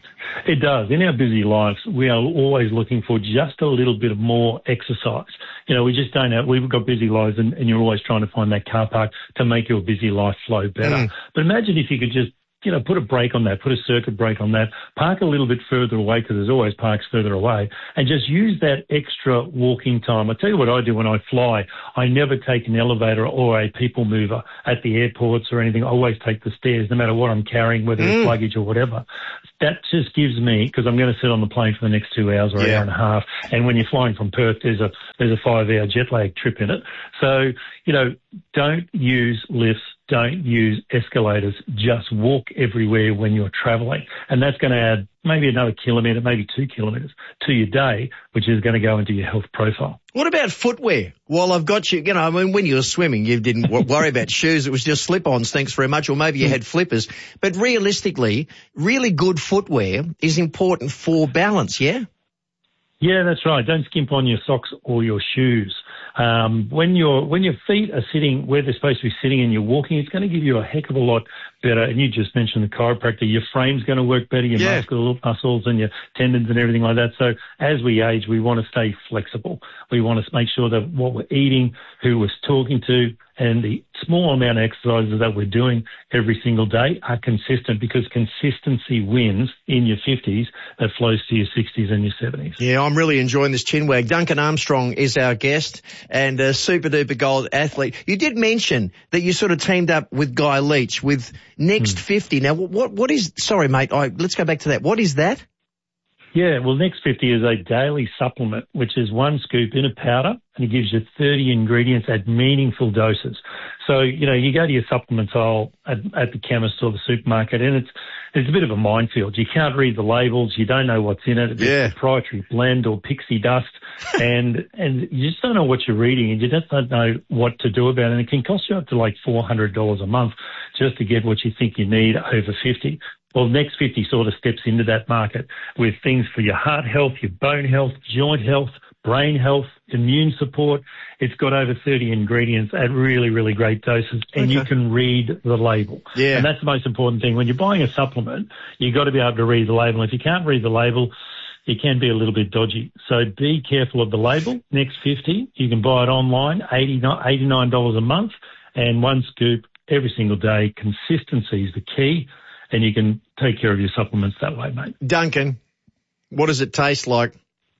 Speaker 8: It does. In our busy lives, we are always looking for just a little bit of more exercise. You know, we just don't have, we've got busy lives and, and you're always trying to find that car park to make your busy life flow better. Mm. But imagine if you could just, you know, put a brake on that, put a circuit brake on that, park a little bit further away because there's always parks further away, and just use that extra walking time. I tell you what I do when I fly. I never take an elevator or a people mover at the airports or anything. I always take the stairs, no matter what I'm carrying, whether mm. it's luggage or whatever. That just gives me, because I'm going to sit on the plane for the next two hours or yeah. an hour and a half, and when you're flying from Perth, there's a there's a five-hour jet lag trip in it. So, you know, don't use lifts. Don't use escalators. Just walk everywhere when you're travelling. And that's going to add maybe another kilometre, maybe two kilometres to your day, which is going to go into your health profile.
Speaker 1: What about footwear? Well, I've got you, you know, I mean, when you were swimming, you didn't worry about shoes. It was just slip-ons, thanks very much, or maybe you had flippers. But realistically, really good footwear is important for balance, yeah?
Speaker 8: Yeah, that's right. Don't skimp on your socks or your shoes. Um, when your when your feet are sitting where they're supposed to be sitting and you're walking, it's going to give you a heck of a lot better. And you just mentioned the chiropractor. Your frame's going to work better, your yeah. muscle, muscles and your tendons and everything like that. So as we age, we want to stay flexible. We want to make sure that what we're eating, who we're talking to, and the small amount of exercises that we're doing every single day are consistent, because consistency wins in your fifties that flows to your sixties and your seventies.
Speaker 1: Yeah, I'm really enjoying this chin wag. Duncan Armstrong is our guest and a super duper gold athlete. You did mention that you sort of teamed up with Guy Leach with Next hmm. fifty. Now, what what is, sorry mate, I, let's go back to that. What is that?
Speaker 8: Yeah, well, Next fifty is a daily supplement, which is one scoop in a powder, and it gives you thirty ingredients at meaningful doses. So, you know, you go to your supplements aisle at, at the chemist or the supermarket, and it's it's a bit of a minefield. You can't read the labels. You don't know what's in it. It's yeah. a proprietary blend or pixie dust, and and you just don't know what you're reading, and you just don't know what to do about it. And it can cost you up to like four hundred dollars a month just to get what you think you need over fifty. Well, Next fifty sort of steps into that market with things for your heart health, your bone health, joint health, brain health, immune support. It's got over thirty ingredients at really, really great doses, and okay. you can read the label.
Speaker 1: Yeah.
Speaker 8: And that's the most important thing. When you're buying a supplement, you've got to be able to read the label. If you can't read the label, it can be a little bit dodgy. So be careful of the label. Next fifty, you can buy it online, eighty-nine dollars a month, and one scoop every single day. Consistency is the key, and you can take care of your supplements that way, mate.
Speaker 1: Duncan, what does it taste like?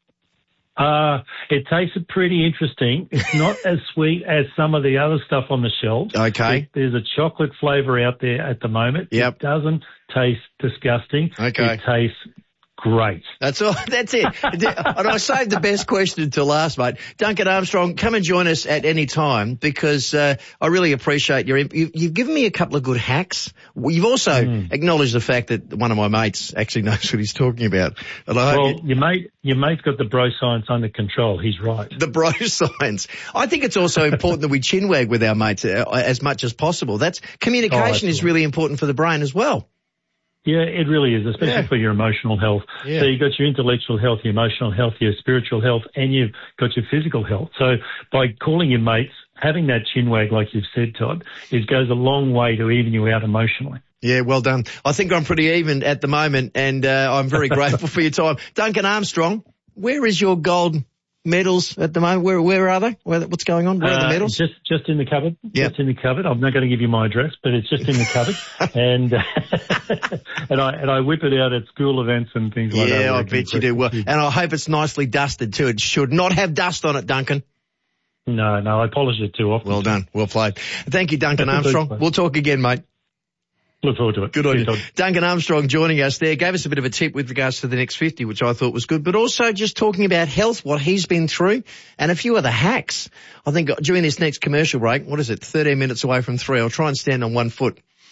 Speaker 8: Uh, it tastes pretty interesting. It's not as sweet as some of the other stuff on the shelf.
Speaker 1: Okay.
Speaker 8: There's a chocolate flavour out there at the moment.
Speaker 1: Yep.
Speaker 8: It doesn't taste disgusting.
Speaker 1: Okay.
Speaker 8: It tastes great.
Speaker 1: That's all. That's it. And I saved the best question until last, mate. Duncan Armstrong, come and join us at any time, because uh, I really appreciate your. You, you've given me a couple of good hacks. You've also mm. acknowledged the fact that one of my mates actually knows what he's talking about. And I
Speaker 8: well,
Speaker 1: hope you,
Speaker 8: your mate, your mate's got the bro science under control. He's right.
Speaker 1: The bro science. I think it's also important that we chinwag with our mates uh, as much as possible. That's communication oh, is really important for the brain as well.
Speaker 8: Yeah, it really is, especially yeah. for your emotional health.
Speaker 1: Yeah.
Speaker 8: So you've got your intellectual health, your emotional health, your spiritual health, and you've got your physical health. So by calling your mates, having that chin wag, like you've said, Todd, it goes a long way to even you out emotionally.
Speaker 1: Yeah, well done. I think I'm pretty even at the moment, and uh, I'm very grateful for your time. Duncan Armstrong, where is your gold medals at the moment? Where where are they? Where, what's going on? Where are the medals?
Speaker 8: Uh, just just in the cupboard.
Speaker 1: Yep.
Speaker 8: Just in the cupboard. I'm not going to give you my address, but it's just in the cupboard. and and I and I whip it out at school events and things like
Speaker 1: yeah,
Speaker 8: that.
Speaker 1: Yeah, I bet you do. Well, and I hope it's nicely dusted too. It should not have dust on it, Duncan.
Speaker 8: No, no, I polish it too often.
Speaker 1: Well done. Well played. Thank you, Duncan Armstrong. We'll talk again, mate.
Speaker 8: Look forward to it.
Speaker 1: Good on you. Duncan Armstrong joining us there, gave us a bit of a tip with regards to the Next fifty, which I thought was good, but also just talking about health, what he's been through, and a few other hacks. I think during this next commercial break, what is it, thirteen minutes away from three, I'll try and stand on one foot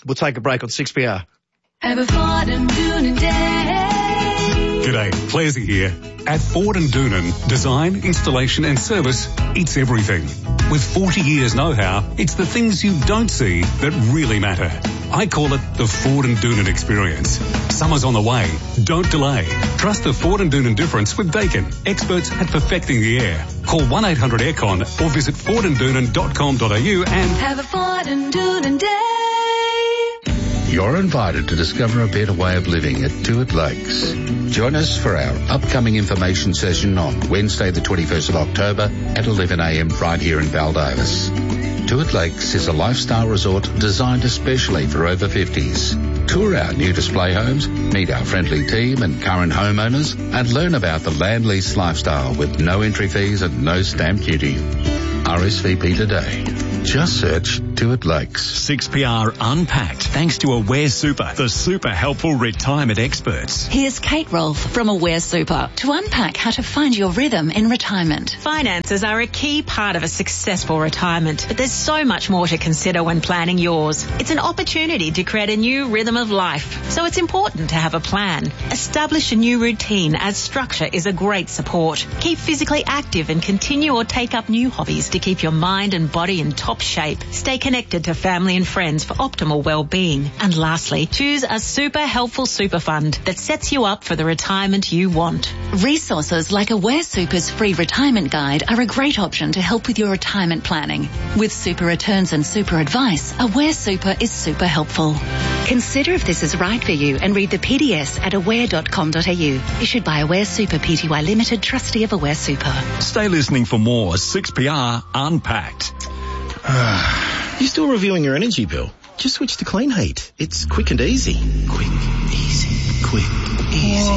Speaker 1: We'll take a break on six P R.
Speaker 9: Have a Ford and Doonan day.
Speaker 11: G'day, Clazy here. At Ford and Doonan, design, installation and service, it's everything. With forty years know-how, it's the things you don't see that really matter. I call it the Ford and Doonan experience. Summer's on the way. Don't delay. Trust the Ford and Doonan difference with Dakin, experts at perfecting the air. Call one eight hundred aircon or visit ford and doonan dot com dot a u and
Speaker 9: have a Ford and Doonan day.
Speaker 13: You're invited to discover a better way of living at Tuart Lakes. Join us for our upcoming information session on Wednesday the twenty-first of October at eleven a m right here in Baldivis. Tuart Lakes is a lifestyle resort designed especially for over fifties. Tour our new display homes, meet our friendly team and current homeowners, and learn about the land lease lifestyle with no entry fees and no stamp duty. R S V P today. Just search Tuart Lakes.
Speaker 2: six P R Unpacked, thanks to Aware Super, the super helpful retirement experts.
Speaker 14: Here's Kate Rolfe from Aware Super to unpack how to find your rhythm in retirement.
Speaker 25: Finances are a key part of a successful retirement, but there's so much more to consider when planning yours. It's an opportunity to create a new rhythm of life, so it's important to have a plan. Establish a new routine, as structure is a great support. Keep physically active and continue or take up new hobbies to keep your mind and body in top shape. Stay connected to family and friends for optimal well-being. And lastly, choose a super helpful super fund that sets you up for the retirement you want.
Speaker 14: Resources like Aware Super's free retirement guide are a great option to help with your retirement planning. With super returns and super advice, Aware Super is super helpful. Consider if this is right for you and read the P D S at aware dot com dot a u. Issued by Aware Super Pty Limited, trustee of Aware Super.
Speaker 2: Stay listening for more six P R Unpacked.
Speaker 26: You still reviewing your energy bill? Just switch to Clean Heat. It's quick and easy. Quick, easy, quick, easy.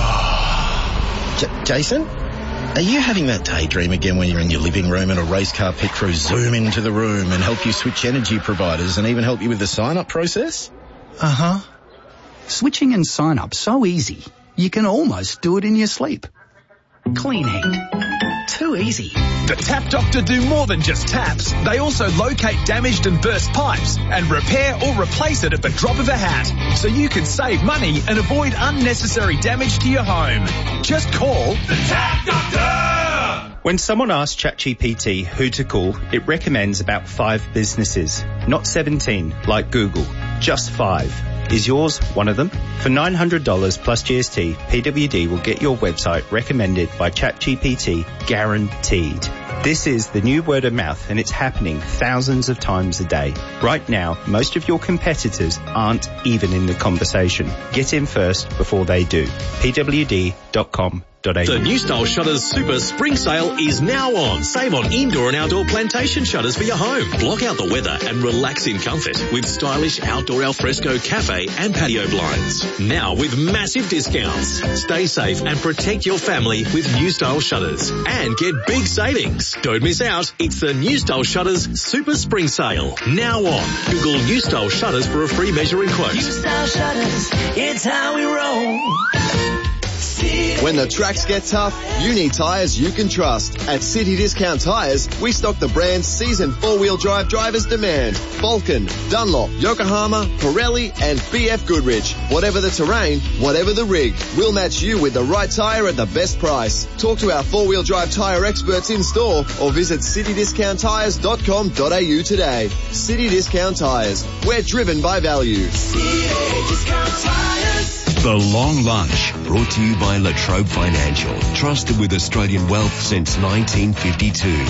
Speaker 26: J- Jason? Are you having that daydream again when you're in your living room and a race car pit crew zoom into the room and help you switch energy providers and even help you with the sign-up process?
Speaker 27: Uh-huh. Switching and sign-up so easy, you can almost do it in your sleep. Clean Heat. Too easy.
Speaker 28: The Tap Doctor do more than just taps. They also locate damaged and burst pipes and repair or replace it at the drop of a hat. So you can save money and avoid unnecessary damage to your home. Just call the Tap Doctor!
Speaker 17: When someone asks ChatGPT who to call, it recommends about five businesses, not seventeen like Google, just five. Is yours one of them? For nine hundred dollars plus G S T, P W D will get your website recommended by ChatGPT, guaranteed. This is the new word of mouth, and it's happening thousands of times a day. Right now, most of your competitors aren't even in the conversation. Get in first before they do. P W D dot com.
Speaker 16: The New Style Shutters Super Spring Sale is now on. Save on indoor and outdoor plantation shutters for your home. Block out the weather and relax in comfort with stylish outdoor alfresco cafe and patio blinds. Now with massive discounts. Stay safe and protect your family with New Style Shutters and get big savings. Don't miss out. It's the New Style Shutters Super Spring Sale. Now on. Google New Style Shutters for a free measuring quote.
Speaker 6: New Style Shutters, it's how we roll.
Speaker 29: When the tracks get tough, you need tyres you can trust. At City Discount Tyres, we stock the brands seasoned four-wheel drive drivers demand. Vulcan, Dunlop, Yokohama, Pirelli and B F Goodrich. Whatever the terrain, whatever the rig, we'll match you with the right tyre at the best price. Talk to our four-wheel drive tyre experts in store or visit city discount tyres dot com dot a u today. City Discount Tyres. We're driven by value.
Speaker 6: City Discount Tyres.
Speaker 2: The Long Lunch, brought to you by Latrobe Financial, trusted with Australian wealth since nineteen fifty-two.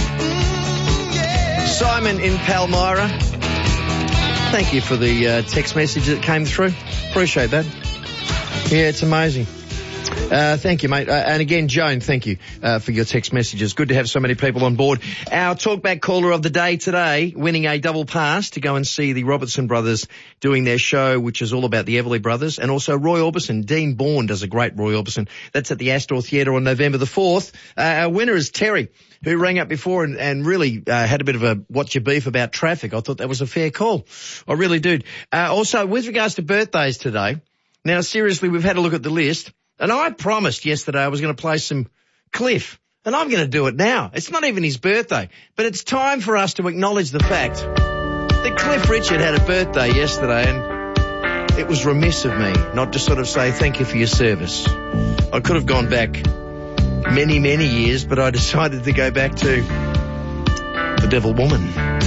Speaker 1: Simon in Palmyra, thank you for the uh, text message that came through. Appreciate that. Yeah, it's amazing. Uh, thank you, mate. Uh, and again, Joan, thank you uh, for your text messages. Good to have so many people on board. Our talkback caller of the day today, winning a double pass to go and see the Robertson brothers doing their show, which is all about the Everly brothers, and also Roy Orbison. Dean Bourne does a great Roy Orbison. That's at the Astor Theatre on November the fourth. Uh, our winner is Terry, who rang up before and, and really uh, had a bit of a what's your beef about traffic. I thought that was a fair call. I really did. Uh, also, with regards to birthdays today, now seriously, we've had a look at the list. And I promised yesterday I was going to play some Cliff, and I'm going to do it now. It's not even his birthday, but it's time for us to acknowledge the fact that Cliff Richard had a birthday yesterday, and it was remiss of me not to sort of say thank you for your service. I could have gone back many, many years, but I decided to go back to the Devil Woman.